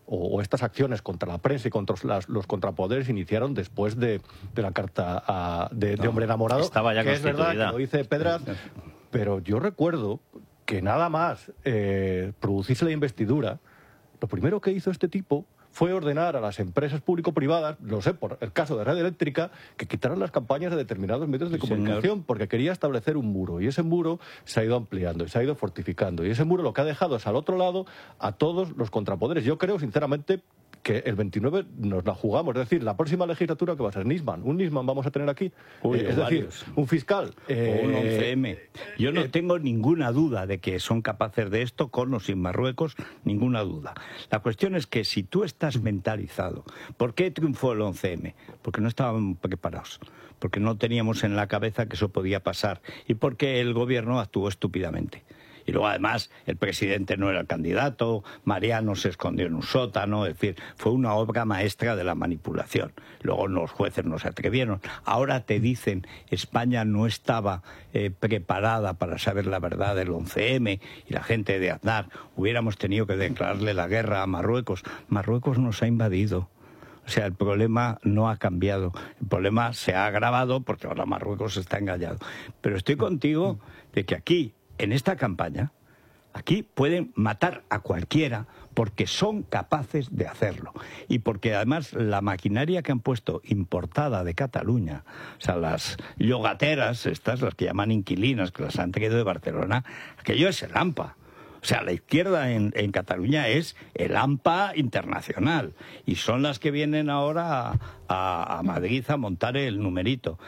o estas acciones contra la prensa y contra las, los contrapoderes iniciaron después de, de la carta a, de, no, de Hombre Enamorado, estaba ya que es verdad que lo dice Pedraz, pero yo recuerdo que nada más eh, producirse la investidura, lo primero que hizo este tipo fue ordenar a las empresas público-privadas, lo sé por el caso de Red Eléctrica, que quitaran las campañas de determinados medios de sí, comunicación, señor. Porque quería establecer un muro, y ese muro se ha ido ampliando y se ha ido fortificando, y ese muro lo que ha dejado es al otro lado a todos los contrapoderes. Yo creo, sinceramente, que el veintinueve nos la jugamos, es decir, la próxima legislatura que va a ser Nisman, un Nisman vamos a tener aquí, Uy, eh, es varios. decir, un fiscal. Eh, o un once eme. Yo no eh, tengo ninguna duda de que son capaces de esto, con o sin Marruecos, ninguna duda. La cuestión es que si tú estás mentalizado, ¿por qué triunfó el once eme? Porque no estaban preparados, porque no teníamos en la cabeza que eso podía pasar, y porque el gobierno actuó estúpidamente. Y luego, además, el presidente no era el candidato, Mariano se escondió en un sótano, es decir, fue una obra maestra de la manipulación. Luego los jueces no se atrevieron. Ahora te dicen, España no estaba eh, preparada para saber la verdad del once eme, y la gente de Aznar, hubiéramos tenido que declararle la guerra a Marruecos. Marruecos nos ha invadido. O sea, el problema no ha cambiado. El problema se ha agravado porque ahora Marruecos está engañado. Pero estoy contigo de que aquí, en esta campaña, aquí pueden matar a cualquiera porque son capaces de hacerlo. Y porque además la maquinaria que han puesto importada de Cataluña, o sea, las yogateras, estas, las que llaman inquilinas, que las han traído de Barcelona, aquello es el AMPA. O sea, la izquierda en, en Cataluña es el AMPA internacional. Y son las que vienen ahora a, a, a Madrid a montar el numerito.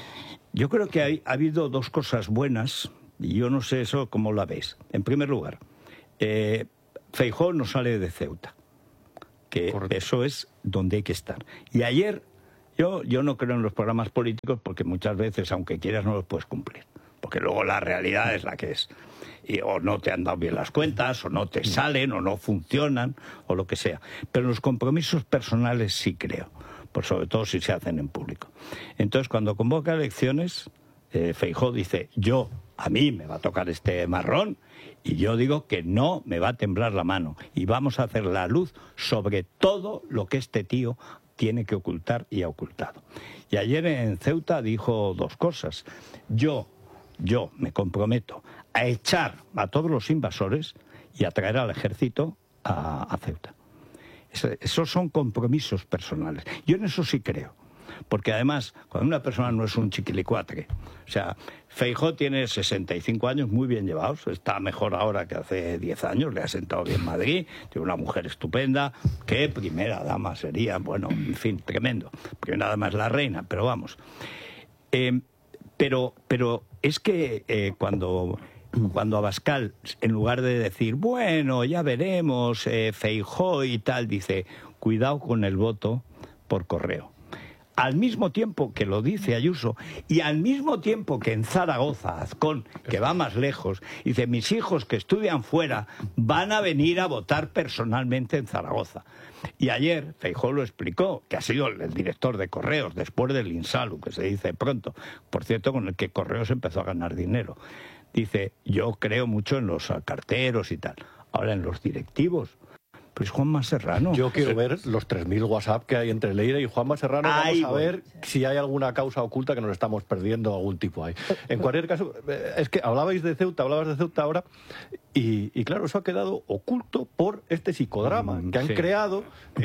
Yo creo que hay, ha habido dos cosas buenas, y yo no sé eso cómo la ves. En primer lugar, eh, Feijóo no sale de Ceuta, que Correcto. Eso es donde hay que estar. Y ayer, yo, yo no creo en los programas políticos porque muchas veces, aunque quieras, no los puedes cumplir. Porque luego la realidad es la que es. Y, o no te han dado bien las cuentas, o no te salen, o no funcionan, o lo que sea. Pero los compromisos personales sí creo, por sobre todo si se hacen en público. Entonces, cuando convoca elecciones, eh, Feijóo dice, yo, a mí me va a tocar este marrón, y yo digo que no me va a temblar la mano. Y vamos a hacer la luz sobre todo lo que este tío tiene que ocultar y ha ocultado. Y ayer en Ceuta dijo dos cosas. Yo... Yo me comprometo a echar a todos los invasores y a traer al ejército a, a Ceuta. Eso, esos son compromisos personales. Yo en eso sí creo. Porque además, cuando una persona no es un chiquilicuatre, o sea, Feijóo tiene sesenta y cinco años muy bien llevados, está mejor ahora que hace diez años, le ha sentado bien Madrid, tiene una mujer estupenda, que primera dama sería, bueno, en fin, tremendo. Primera dama es la reina, pero vamos. Eh, Pero, pero es que eh, cuando, cuando Abascal, en lugar de decir, bueno, ya veremos, eh, Feijóo y tal, dice, cuidado con el voto por correo. Al mismo tiempo que lo dice Ayuso, y al mismo tiempo que en Zaragoza, Azcón, que va más lejos, dice, mis hijos que estudian fuera van a venir a votar personalmente en Zaragoza. Y ayer Feijóo lo explicó, que ha sido el director de Correos, después del Insalu, que se dice pronto, por cierto, con el que Correos empezó a ganar dinero. Dice, yo creo mucho en los carteros y tal. Ahora, en los directivos, pues Juanma Serrano. Yo quiero ver los tres mil WhatsApp que hay entre Leire y Juanma Serrano. Ay, vamos a ver bueno. si hay alguna causa oculta que nos estamos perdiendo, algún tipo ahí. En cualquier caso, es que hablabais de Ceuta, hablabas de Ceuta ahora, y, y claro, eso ha quedado oculto por este psicodrama mm, que han sí. creado.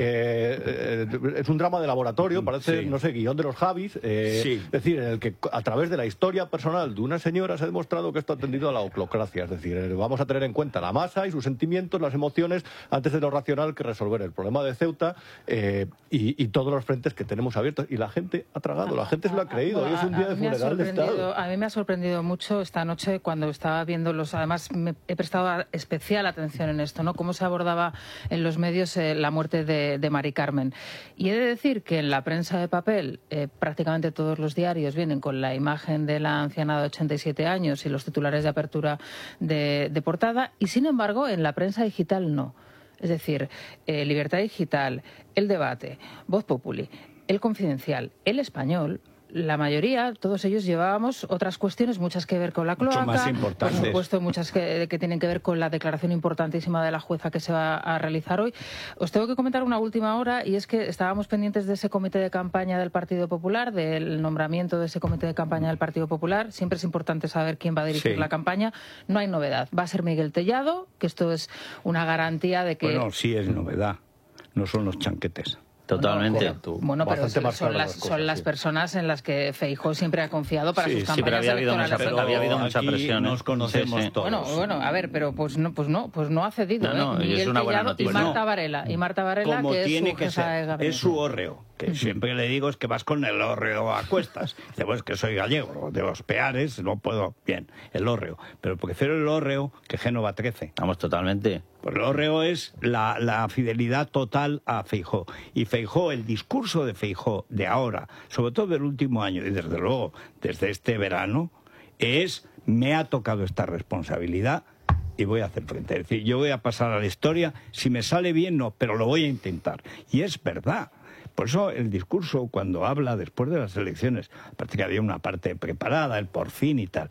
Eh, eh, es un drama de laboratorio, parece, sí. no sé, guión de los Javis. Eh, sí. Es decir, en el que a través de la historia personal de una señora se ha demostrado que esto ha tendido a la oclocracia. Es decir, eh, vamos a tener en cuenta la masa y sus sentimientos, las emociones, antes de lo racional que resolver el problema de Ceuta eh, y, y todos los frentes que tenemos abiertos. Y la gente ha tragado, la gente se lo ha creído. Hoy es un día de funeral de Estado. A mí me ha sorprendido mucho esta noche cuando estaba viendo los... Además, me he prestado especial atención en esto, ¿no? Cómo se abordaba en los medios eh, la muerte de, de Mari Carmen. Y he de decir que en la prensa de papel eh, prácticamente todos los diarios vienen con la imagen de la anciana de ochenta y siete años y los titulares de apertura de, de portada, y sin embargo en la prensa digital no. Es decir, eh, Libertad Digital, El Debate, Voz Populi, El Confidencial, El Español, la mayoría, todos ellos llevábamos otras cuestiones, muchas que ver con la cloaca, más importantes. Por supuesto, muchas que, que tienen que ver con la declaración importantísima de la jueza que se va a realizar hoy. Os tengo que comentar una última hora, y es que estábamos pendientes de ese comité de campaña del Partido Popular, del nombramiento de ese comité de campaña del Partido Popular. Siempre es importante saber quién va a dirigir sí. la campaña. No hay novedad. Va a ser Miguel Tellado, que esto es una garantía de que... Bueno, sí es novedad. No son los chanquetes. Totalmente. Bueno, bueno pero son, son, las, cosas, son las sí. personas en las que Feijóo siempre ha confiado para sí, sus campañas sí, pero había habido mucha, pero había habido mucha presión. Nos conocemos sí, sí. todos. Bueno, bueno, a ver, pero pues no, pues no, pues no ha cedido. No, no, ¿eh? Miguel es una buena Tellado noticia. Y Marta bueno, Varela, y Marta Varela como que tiene es su que ser, es su hórreo, que uh-huh. siempre le digo es que vas con el hórreo a cuestas. Dice, pues que soy gallego, de los Peares, no puedo, bien, el hórreo. Pero prefiero el hórreo que Génova trece. Vamos, totalmente. Pues el hórreo es la, la fidelidad total a Feijóo. Y Feijóo, el discurso de Feijóo de ahora, sobre todo del último año, y desde luego desde este verano, es, me ha tocado esta responsabilidad y voy a hacer frente. Es decir, yo voy a pasar a la historia, si me sale bien no, pero lo voy a intentar. Y es verdad. Por eso el discurso, cuando habla después de las elecciones, aparte que había una parte preparada, el por fin y tal,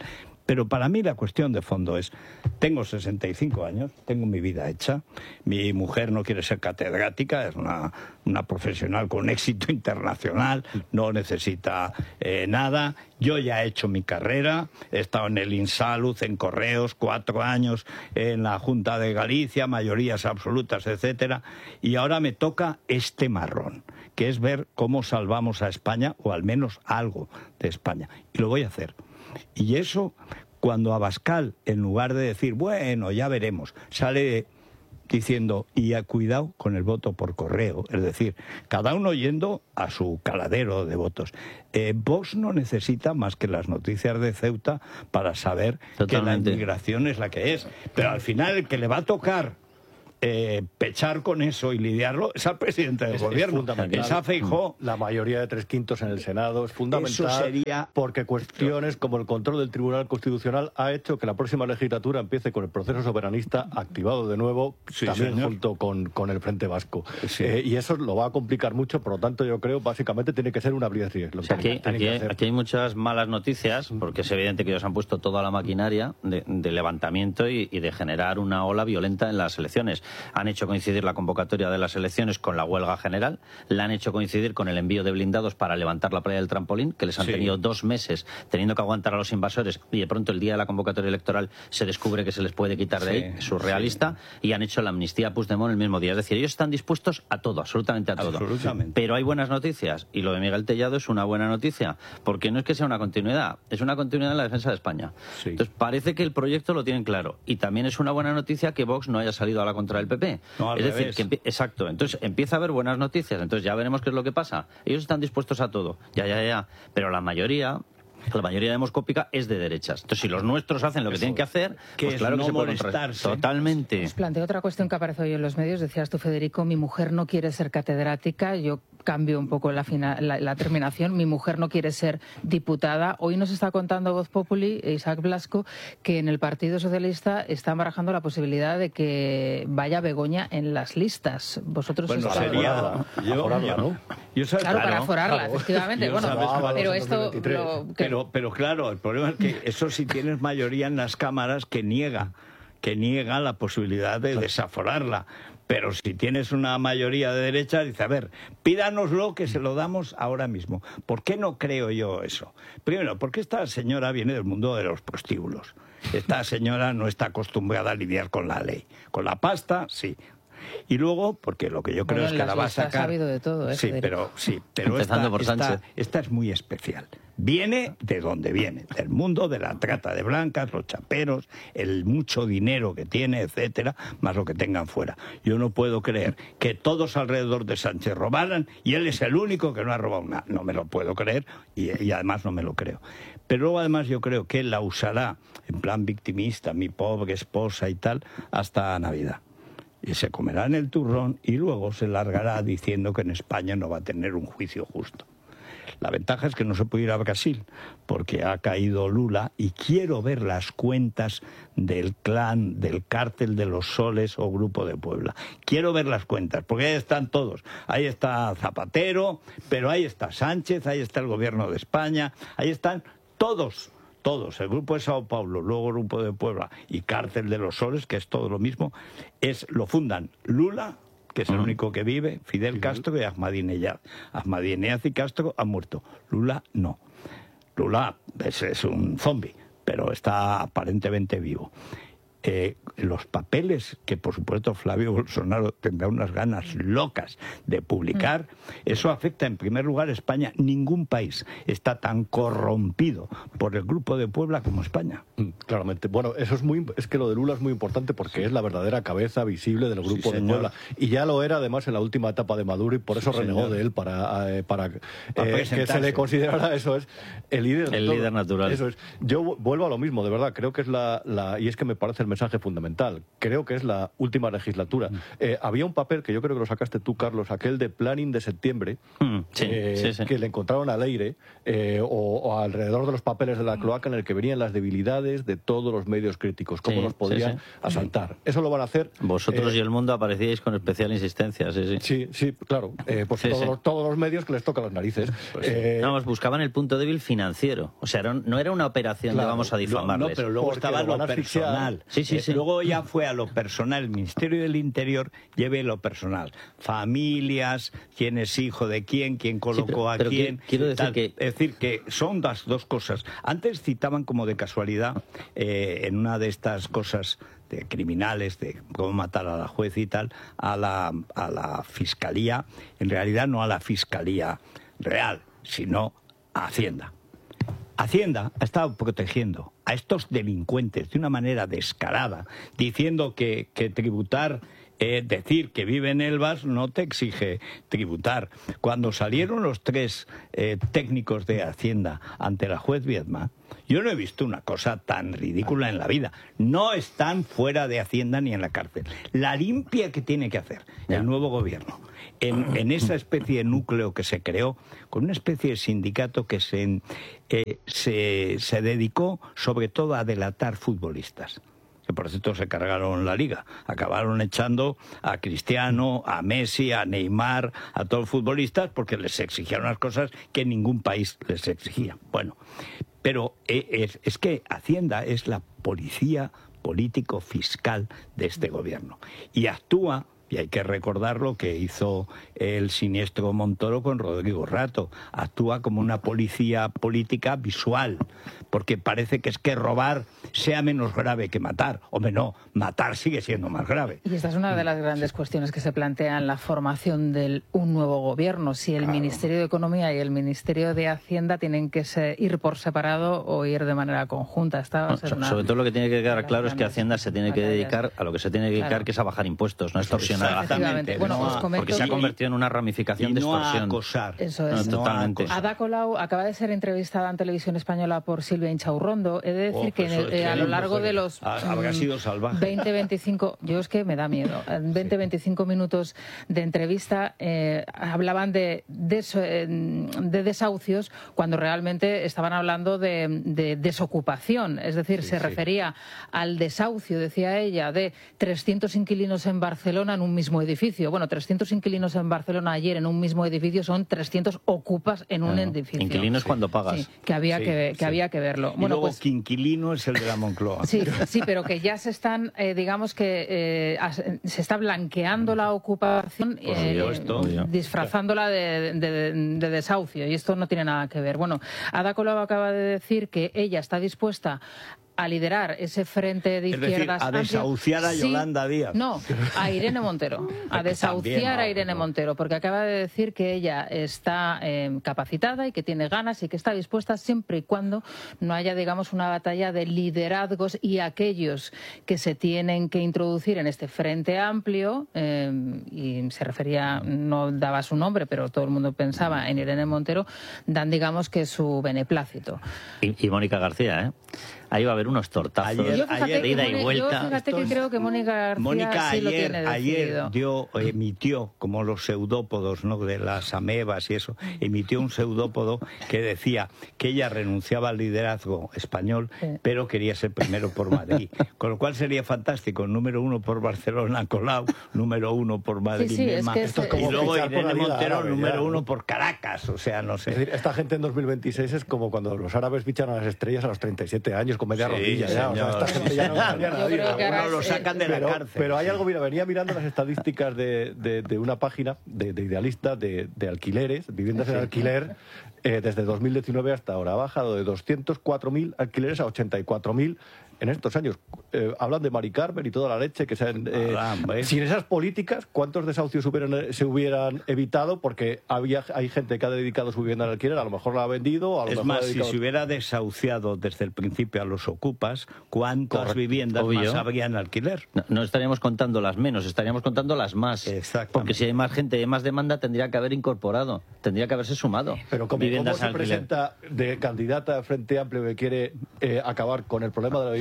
Pero para mí la cuestión de fondo es, tengo sesenta y cinco años, tengo mi vida hecha, mi mujer no quiere ser catedrática, es una, una profesional con éxito internacional, no necesita eh, nada, yo ya he hecho mi carrera, he estado en el INSALUD, en Correos, cuatro años, en la Junta de Galicia, mayorías absolutas, etcétera, y ahora me toca este marrón, que es ver cómo salvamos a España, o al menos algo de España, y lo voy a hacer. Y eso, cuando Abascal, en lugar de decir, bueno, ya veremos, sale diciendo, y a cuidado con el voto por correo, es decir, cada uno yendo a su caladero de votos. Eh, Vox no necesita más que las noticias de Ceuta para saber Totalmente. que la inmigración es la que es. Pero al final el que le va a tocar Eh, pechar con eso y lidiarlo es al presidente del es, gobierno, es, es a Feijóo. La mayoría de tres quintos en el Senado es fundamental. Eso sería... porque cuestiones como el control del Tribunal Constitucional ha hecho que la próxima legislatura empiece con el proceso soberanista activado de nuevo, sí, también señor. junto con, con el Frente Vasco. Sí. Eh, y eso lo va a complicar mucho, por lo tanto yo creo básicamente tiene que ser una abrir lo que aquí, aquí, hay, aquí hay muchas malas noticias, porque es evidente que ellos han puesto toda la maquinaria de, de levantamiento y, y de generar una ola violenta en las elecciones. Han hecho coincidir la convocatoria de las elecciones con la huelga general, la han hecho coincidir con el envío de blindados para levantar la playa del trampolín, que les han sí. tenido dos meses teniendo que aguantar a los invasores, y de pronto el día de la convocatoria electoral se descubre que se les puede quitar de sí, ahí, es surrealista, sí. y han hecho la amnistía a Puigdemont el mismo día. Es decir, ellos están dispuestos a todo, absolutamente a todo. Absolutamente. Pero hay buenas noticias, y lo de Miguel Tellado es una buena noticia, porque no es que sea una continuidad, es una continuidad en la defensa de España. Sí. Entonces parece que el proyecto lo tienen claro, y también es una buena noticia que Vox no haya salido a la contra del P P. No, es revés. decir, que exacto, entonces empieza a haber buenas noticias, entonces ya veremos qué es lo que pasa. Ellos están dispuestos a todo, ya, ya, ya, pero la mayoría... La mayoría demoscópica es de derechas. Entonces, si los nuestros hacen lo que Eso, tienen que hacer, que pues claro no que se pueden molestarse. Totalmente. Os planteo otra cuestión que aparece hoy en los medios. Decías tú, Federico, mi mujer no quiere ser catedrática. Yo cambio un poco la, final, la, la terminación. Mi mujer no quiere ser diputada. Hoy nos está contando Voz Populi, Isaac Blasco, que en el Partido Socialista están barajando la posibilidad de que vaya Begoña en las listas. Vosotros bueno, estáis sería yo, yo, ¿no? yo sabes, claro, para aforarla, claro. efectivamente. Bueno, sabes, pero esto... Lo, que... pero, pero claro, el problema es que eso si tienes mayoría en las cámaras que niega, que niega la posibilidad de desaforarla. Pero si tienes una mayoría de derecha, dice, a ver, pídanoslo que se lo damos ahora mismo. ¿Por qué no creo yo eso? Primero, porque esta señora viene del mundo de los prostíbulos. Esta señora no está acostumbrada a lidiar con la ley. Con la pasta, sí. Y luego, porque lo que yo creo bueno, es que la va a sacar... Ha sabido de todo, ¿eh? Sí, pero, sí, pero esta, por esta, esta es muy especial. Viene de donde viene, del mundo de la trata de blancas, los chaperos, el mucho dinero que tiene, etcétera, más lo que tengan fuera. Yo no puedo creer que todos alrededor de Sánchez robaran y él es el único que no ha robado nada. No me lo puedo creer y, y además no me lo creo. Pero luego además yo creo que él la usará en plan victimista, mi pobre esposa y tal, hasta Navidad. Y se comerá en el turrón y luego se largará diciendo que en España no va a tener un juicio justo. La ventaja es que no se puede ir a Brasil porque ha caído Lula y quiero ver las cuentas del clan, del cártel de los Soles o Grupo de Puebla. Quiero ver las cuentas porque ahí están todos. Ahí está Zapatero, pero ahí está Sánchez, ahí está el gobierno de España, ahí están todos. Todos, el Grupo de Sao Paulo, luego el Grupo de Puebla y Cártel de los Soles, que es todo lo mismo, es lo fundan Lula, que es el uh-huh. único que vive, Fidel Castro y Ahmadinejad. Ahmadinejad y Castro han muerto, Lula no. Lula es, es un zombi, pero está aparentemente vivo. Eh, los papeles que por supuesto Flavio Bolsonaro tendrá unas ganas locas de publicar, eso afecta en primer lugar a España. Ningún país está tan corrompido por el Grupo de Puebla como España. Claramente. Bueno, eso es muy, es que lo de Lula es muy importante porque sí. es la verdadera cabeza visible del Grupo sí, de Puebla. Y ya lo era además en la última etapa de Maduro y por eso sí, renegó señor. de él para, eh, para, para eh, que se le considerara, eso es, el líder. El líder natural. Eso es. Yo vuelvo a lo mismo, de verdad, creo que es la, la y es que me parece el mensaje fundamental. fundamental. Creo que es la última legislatura. Mm. Eh, había un papel que yo creo que lo sacaste tú, Carlos, aquel de Planning de septiembre, mm, sí, eh, sí, sí. que le encontraron a Leire, eh, o, o alrededor de los papeles de la cloaca, en el que venían las debilidades de todos los medios críticos, cómo sí, los podían sí, sí. asaltar. Eso lo van a hacer... Vosotros eh, y El Mundo aparecíais con especial insistencia, sí, sí. Sí, sí, claro. Eh, pues sí, todos, sí. Los, todos los medios que les tocan las narices. Pues eh, sí. Vamos, buscaban el punto débil financiero. O sea, era, no era una operación claro, de vamos a difamarles. No, pero luego Porque estaba lo lo personal. Sí, sí, eh, sí. Luego ya fue a lo personal. El Ministerio del Interior lleve lo personal. Familias, quién es hijo de quién, quién colocó sí, pero, a pero quién. Que, quiero decir tal. que... Es decir, que son las dos cosas. Antes citaban como de casualidad eh, en una de estas cosas de criminales, de cómo matar a la juez y tal, a la, a la Fiscalía, en realidad no a la Fiscalía real, sino a Hacienda. Hacienda ha estado protegiendo a estos delincuentes de una manera descarada, diciendo que, que tributar, eh, decir que vive en Elvas no te exige tributar. Cuando salieron los tres eh, técnicos de Hacienda ante la juez Viedma, yo no he visto una cosa tan ridícula en la vida. No están fuera de Hacienda ni en la cárcel. La limpia que tiene que hacer el nuevo gobierno en, en esa especie de núcleo que se creó, con una especie de sindicato que se, eh, se, se dedicó sobre todo a delatar futbolistas. Que por cierto se cargaron la liga. Acabaron echando a Cristiano, a Messi, a Neymar, a todos los futbolistas porque les exigían unas cosas que ningún país les exigía. Bueno, pero es, es que Hacienda es la policía político-fiscal de este gobierno. Y actúa, y hay que recordar lo que hizo el siniestro Montoro con Rodrigo Rato, actúa como una policía política visual, porque parece que es que robar sea menos grave que matar. Hombre, no, matar sigue siendo más grave. Y esta es una de las grandes sí. cuestiones que se plantean en la formación de un nuevo gobierno, si el claro. Ministerio de Economía y el Ministerio de Hacienda tienen que se, ir por separado o ir de manera conjunta. Esta va a ser no, una sobre todo lo que tiene que quedar claro es que Hacienda se tiene que dedicar a lo que se tiene que dedicar, claro. que es a bajar impuestos, no extorsionar. Exactamente. Bueno, no, os comento, porque se ha convertido en una ramificación y de no extorsión. A acosar. Eso es. No, totalmente. Ada Colau acaba de ser entrevistada en Televisión Española por Silvia Inchaurrondo. He de decir oh, que en, eh, a lo largo de los habrá mm, sido salvaje. veinte veinticinco, yo es que me da miedo, veinte veinticinco minutos de entrevista eh, hablaban de, des, eh, de desahucios cuando realmente estaban hablando de, de desocupación. Es decir, sí, se sí. refería al desahucio, decía ella, de trescientos inquilinos en Barcelona en un mismo edificio. Bueno, trescientos inquilinos en Barcelona ayer en un mismo edificio son trescientos ocupas en un ah, edificio. Inquilinos sí. cuando pagas. Sí, que había, sí, que, que, sí. había que verlo. Y bueno, luego pues, que inquilino es el de la Moncloa. Sí, sí, pero que ya se están, eh, digamos que eh, se está blanqueando la ocupación, eh, esto, disfrazándola de, de, de desahucio, y esto no tiene nada que ver. Bueno, Ada Colau acaba de decir que ella está dispuesta a liderar ese frente de izquierdas. Es decir, a desahuciar a Yolanda sí, Díaz. No, a Irene Montero. A desahuciar también, no, a Irene no. Montero, porque acaba de decir que ella está eh, capacitada y que tiene ganas y que está dispuesta siempre y cuando no haya, digamos, una batalla de liderazgos y aquellos que se tienen que introducir en este frente amplio, eh, y se refería, no daba su nombre, pero todo el mundo pensaba en Irene Montero, dan, digamos, que su beneplácito. Y, y Mónica García, ¿eh? Ahí va a haber unos tortazos ayer, ayer, de ida y vuelta. Yo fíjate que creo que Mónica García Mónica sí ayer, lo tiene decidido. Ayer dio, emitió, como los pseudópodos, ¿no?, de las amebas y eso, emitió un pseudópodo que decía que ella renunciaba al liderazgo español, sí. pero quería ser primero por Madrid. Con lo cual sería fantástico, número uno por Barcelona, Colau, número uno por Madrid, sí, sí, Mema, es que es, y luego Irene Montero, árabe, número ya, uno ¿no? por Caracas, o sea, no sé. Es decir, esta gente en dos mil veintiséis es como cuando los árabes fichan a las estrellas a los treinta y siete años con media sí, rodilla. Ya, o sea, esta gente ya no cambia nadie. Algunos lo sacan de la pero, cárcel. Pero hay algo, mira, venía mirando las estadísticas de, de, de una página de, de Idealista de, de alquileres, viviendas en alquiler, eh, desde dos mil diecinueve hasta ahora. Ha bajado de doscientos cuatro mil alquileres a ochenta y cuatro mil en estos años. Eh, hablan de Mari Carmen y toda la leche que se han, eh, sin esas políticas, ¿cuántos desahucios hubieran, se hubieran evitado? Porque había, hay gente que ha dedicado su vivienda al alquiler, a lo mejor la ha vendido, a lo es mejor más, ha dedicado... si se hubiera desahuciado desde el principio a los ocupas, ¿cuántas Correcto. viviendas Obvio. más habrían alquiler? No, no estaríamos contando las menos, estaríamos contando las más. Porque si hay más gente y hay más demanda, tendría que haber incorporado, tendría que haberse sumado. Pero como, ¿cómo se presenta de candidata a Frente Amplio que quiere eh, acabar con el problema de la vivienda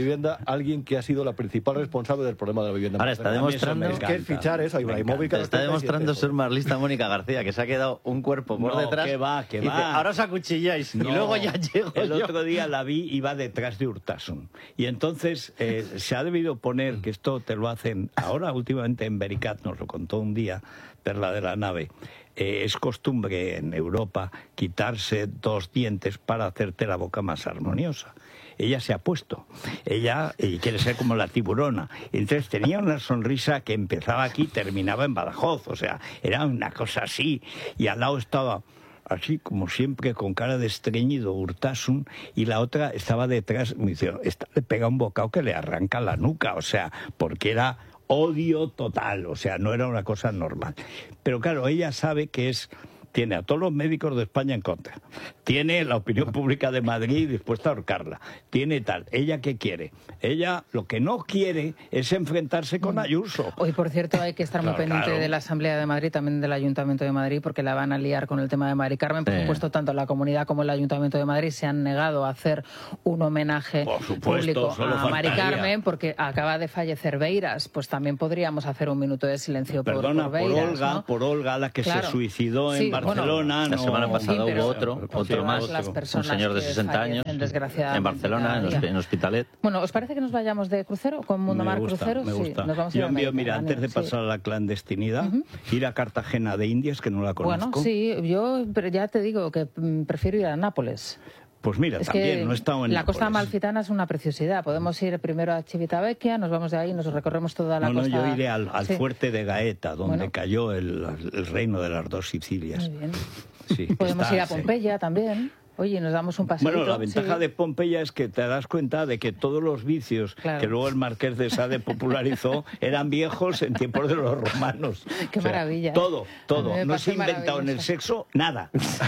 vivienda alguien que ha sido la principal responsable del problema de la vivienda. Ahora está demostrando es que fichar eso a Ibrahimovic. Está demostrando ser más lista Mónica García, que se ha quedado un cuerpo por No, detrás. que va, que y dice, va. ahora os acuchilláis No, y luego ya llego el yo. otro día la vi, iba detrás de Urtasun. Y entonces eh, se ha debido poner, que esto te lo hacen ahora últimamente en Vericat, nos lo contó un día Perla de la Nave, eh, es costumbre en Europa quitarse dos dientes para hacerte la boca más armoniosa. Ella se ha puesto, ella y quiere ser como la tiburona. Entonces tenía una sonrisa que empezaba aquí y terminaba en Badajoz, o sea, era una cosa así. Y al lado estaba, así como siempre, con cara de estreñido, Urtasun, y la otra estaba detrás, me dice, esta le pega un bocado que le arranca la nuca, o sea, porque era odio total, o sea, no era una cosa normal. Pero claro, ella sabe que es... Tiene a todos los médicos de España en contra. Tiene la opinión pública de Madrid dispuesta a ahorcarla. Tiene tal. ¿Ella qué quiere? Ella lo que no quiere es enfrentarse con Ayuso. Hoy, por cierto, hay que estar muy Claro, pendiente claro. de la Asamblea de Madrid, también del Ayuntamiento de Madrid, porque la van a liar con el tema de Mari Carmen. Por Sí. supuesto, tanto la comunidad como el Ayuntamiento de Madrid se han negado a hacer un homenaje Por supuesto, público solo a Mari faltaría. Carmen, porque acaba de fallecer Beiras. Pues también podríamos hacer un minuto de silencio por, Perdona, por por Beiras, Olga, ¿no? por Olga, la que Claro. se suicidó Sí, en Barcelona. bueno, no, La semana pasada sí, pero- hubo otro, pero otro más, las un personas señor de que sesenta años, fallecen, desgraciadamente, en Barcelona, cada en, día. hosp- en Hospitalet. Bueno, ¿os parece que nos vayamos de crucero con Mundo Me Mar gusta, Cruceros? me Sí, gusta. nos vamos a ir Yo al envío, mira, antes de Mediterráneo, sí. pasar a la clandestinidad, ir a Cartagena de Indias, que no la conozco. Bueno, sí, yo pero ya te digo que mm, prefiero ir a Nápoles. Pues mira, Es también que no he estado en la costa Nápoles. amalfitana es una preciosidad. Podemos ir primero a Civitavecchia, nos vamos de ahí, nos recorremos toda la No, no, costa. yo iré al, al Sí. fuerte de Gaeta, donde Bueno. cayó el, el reino de las dos Sicilias. Muy bien. Sí, Podemos está- ir a sí. Pompeya también. Oye, nos damos un paseíto. Bueno, la ventaja sí. de Pompeya es que te das cuenta de que todos los vicios Claro. que luego el Marqués de Sade popularizó eran viejos en tiempos de los romanos. Qué maravilla. Todo, todo. A mí me No se ha parece inventado en el maravilloso. sexo nada.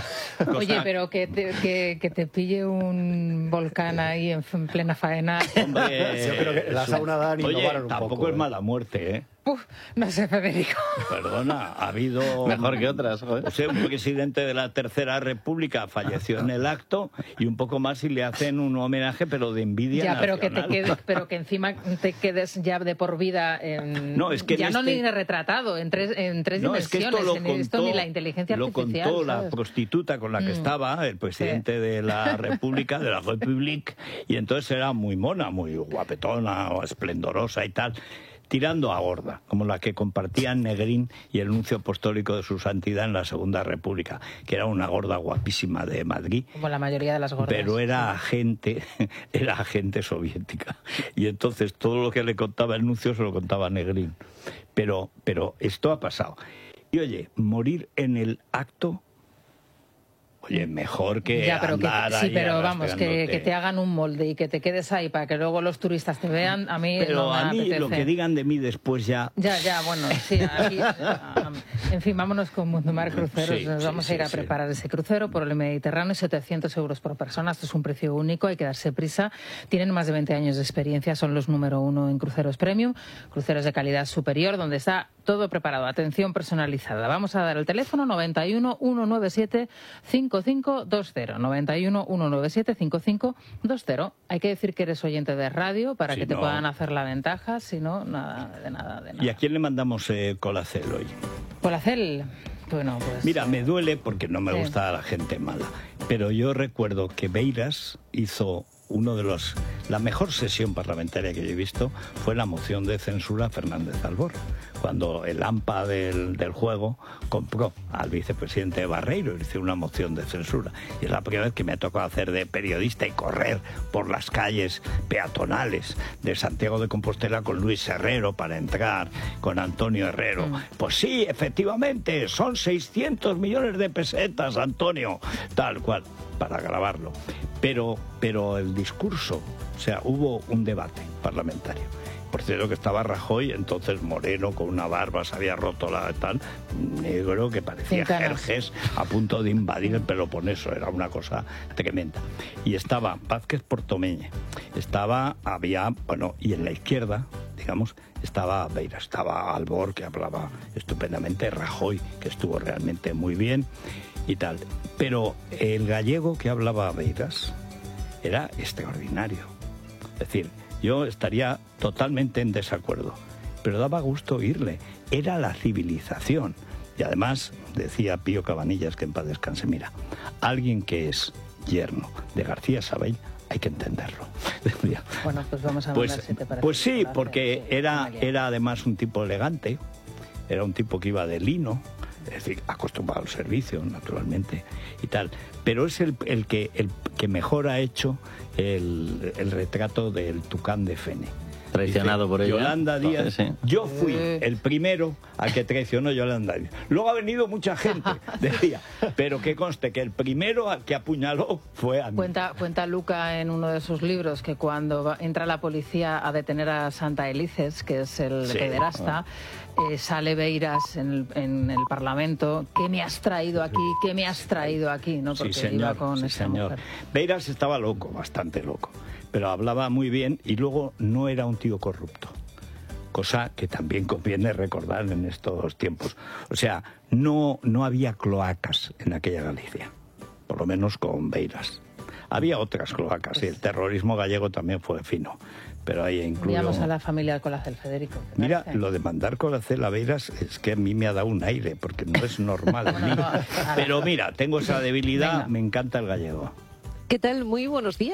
O Oye, sea, pero que te, que, que te pille un volcán ahí en, en plena faena. hombre, Yo creo que la es- sauna Dan Oye, innovaron un tampoco poco, es ¿eh? mala muerte, ¿eh? Uf, no sé, Federico. Perdona, ha habido... Mejor que otras, joder. O sea, un presidente de la Tercera República falleció en el acto y un poco más si le hacen un homenaje, pero de envidia Ya, pero que te nacional. quedes, pero que encima te quedes ya de por vida en, No, es que en ya no este- ni retratado en tres en tres No, es que dimensiones, esto lo en contó, esto ni la inteligencia lo artificial. contó la ¿sabes? prostituta con la que Mm. estaba, el presidente de la República, de la República, y entonces era muy mona, muy guapetona, o esplendorosa y tal, tirando a gorda, como la que compartían Negrín y el nuncio apostólico de su santidad en la Segunda República, que era una gorda guapísima de Madrid. Como la mayoría de las gordas. Pero era agente, era agente soviética. Y entonces todo lo que le contaba el nuncio se lo contaba Negrín. Pero, pero esto ha pasado. Y oye, morir en el acto, oye, mejor que Ya, pero que, andar sí, ahí pero vamos, que, arrastrándote. que te hagan un molde y que te quedes ahí para que luego los turistas te vean, a mí Pero no me a mí apetece. lo que digan de mí después ya... Ya, ya, bueno, sí, aquí, en fin, vámonos con Mundomar Cruceros, Sí, nos sí, vamos sí, a ir a sí. preparar ese crucero por el Mediterráneo, setecientos euros por persona, esto es un precio único, hay que darse prisa, tienen más de veinte años de experiencia, son los número uno en cruceros premium, cruceros de calidad superior, donde está todo preparado, atención personalizada. Vamos a dar el teléfono noventa y uno, ciento noventa y siete, cincuenta y cinco veinte, noventa y uno, ciento noventa y siete, cincuenta y cinco veinte. Hay que decir que eres oyente de radio para Si que te no- puedan hacer la ventaja, si no, nada, de nada, de nada. ¿Y a quién le mandamos eh, colacel hoy? Polacel, bueno, pues... Mira, me duele porque no me Sí. gusta la gente mala, pero yo recuerdo que Beiras hizo uno de los... La mejor sesión parlamentaria que yo he visto fue la moción de censura a Fernández Albor, cuando el AMPA del, del juego compró al vicepresidente Barreiro y hizo una moción de censura. Y es la primera vez que me ha tocado hacer de periodista y correr por las calles peatonales de Santiago de Compostela con Luis Herrero para entrar, con Antonio Herrero. Mm. Pues sí, efectivamente, son seiscientos millones de pesetas, Antonio, tal cual, para grabarlo. Pero, pero el discurso, o sea, hubo un debate parlamentario. Por cierto que estaba Rajoy, entonces moreno, con una barba, se había roto la tal, negro, que parecía Sin canas. Jerjes, a punto de invadir el Peloponeso, era una cosa tremenda. Y estaba Vázquez Portomeñe, estaba, había, bueno, y en la izquierda, digamos, estaba Beiras, estaba Albor, que hablaba estupendamente, Rajoy, que estuvo realmente muy bien, y tal. Pero el gallego que hablaba Beiras era extraordinario. Es decir, yo estaría totalmente en desacuerdo. Pero daba gusto oírle. Era la civilización. Y además, decía Pío Cabanillas, que en paz descanse, mira, alguien que es yerno de García Sabell, hay que entenderlo. Bueno, pues vamos a pues, hablar, si te parece. Pues sí, porque era, era además un tipo elegante, era un tipo que iba de lino, es decir, acostumbrado al servicio, naturalmente, y tal. Pero es el, el, que, el que mejor ha hecho el, el retrato del Tucán de Fene. Traicionado por ella. Yolanda Díaz. Entonces, sí. Yo fui el primero al que traicionó Yolanda Díaz. Luego ha venido mucha gente, decía, pero que conste que el primero al que apuñaló fue a mí. Cuenta, cuenta Luca en uno de sus libros que cuando va, entra la policía a detener a Santa Elices, que es el Sí. pederasta, eh, sale Beiras en el, en el Parlamento. ¿Qué me has traído aquí? ¿Qué me has traído aquí? ¿No? Porque Sí, señor, iba con sí, esta señor. mujer. Beiras estaba loco, bastante loco, pero hablaba muy bien y luego no era un tío corrupto, cosa que también conviene recordar en estos tiempos. O sea, no, no había cloacas en aquella Galicia, por lo menos con Beiras. Había otras cloacas y el terrorismo gallego también fue fino, pero ahí incluyo... Enviamos a la familia Alcolacel, Federico. ¿te Mira, parece? lo de mandar Colacel a Beiras es que a mí me ha dado un aire, porque no es normal. en mí. Pero mira, tengo esa debilidad, Venga. me encanta el gallego. ¿Qué tal? Muy buenos días.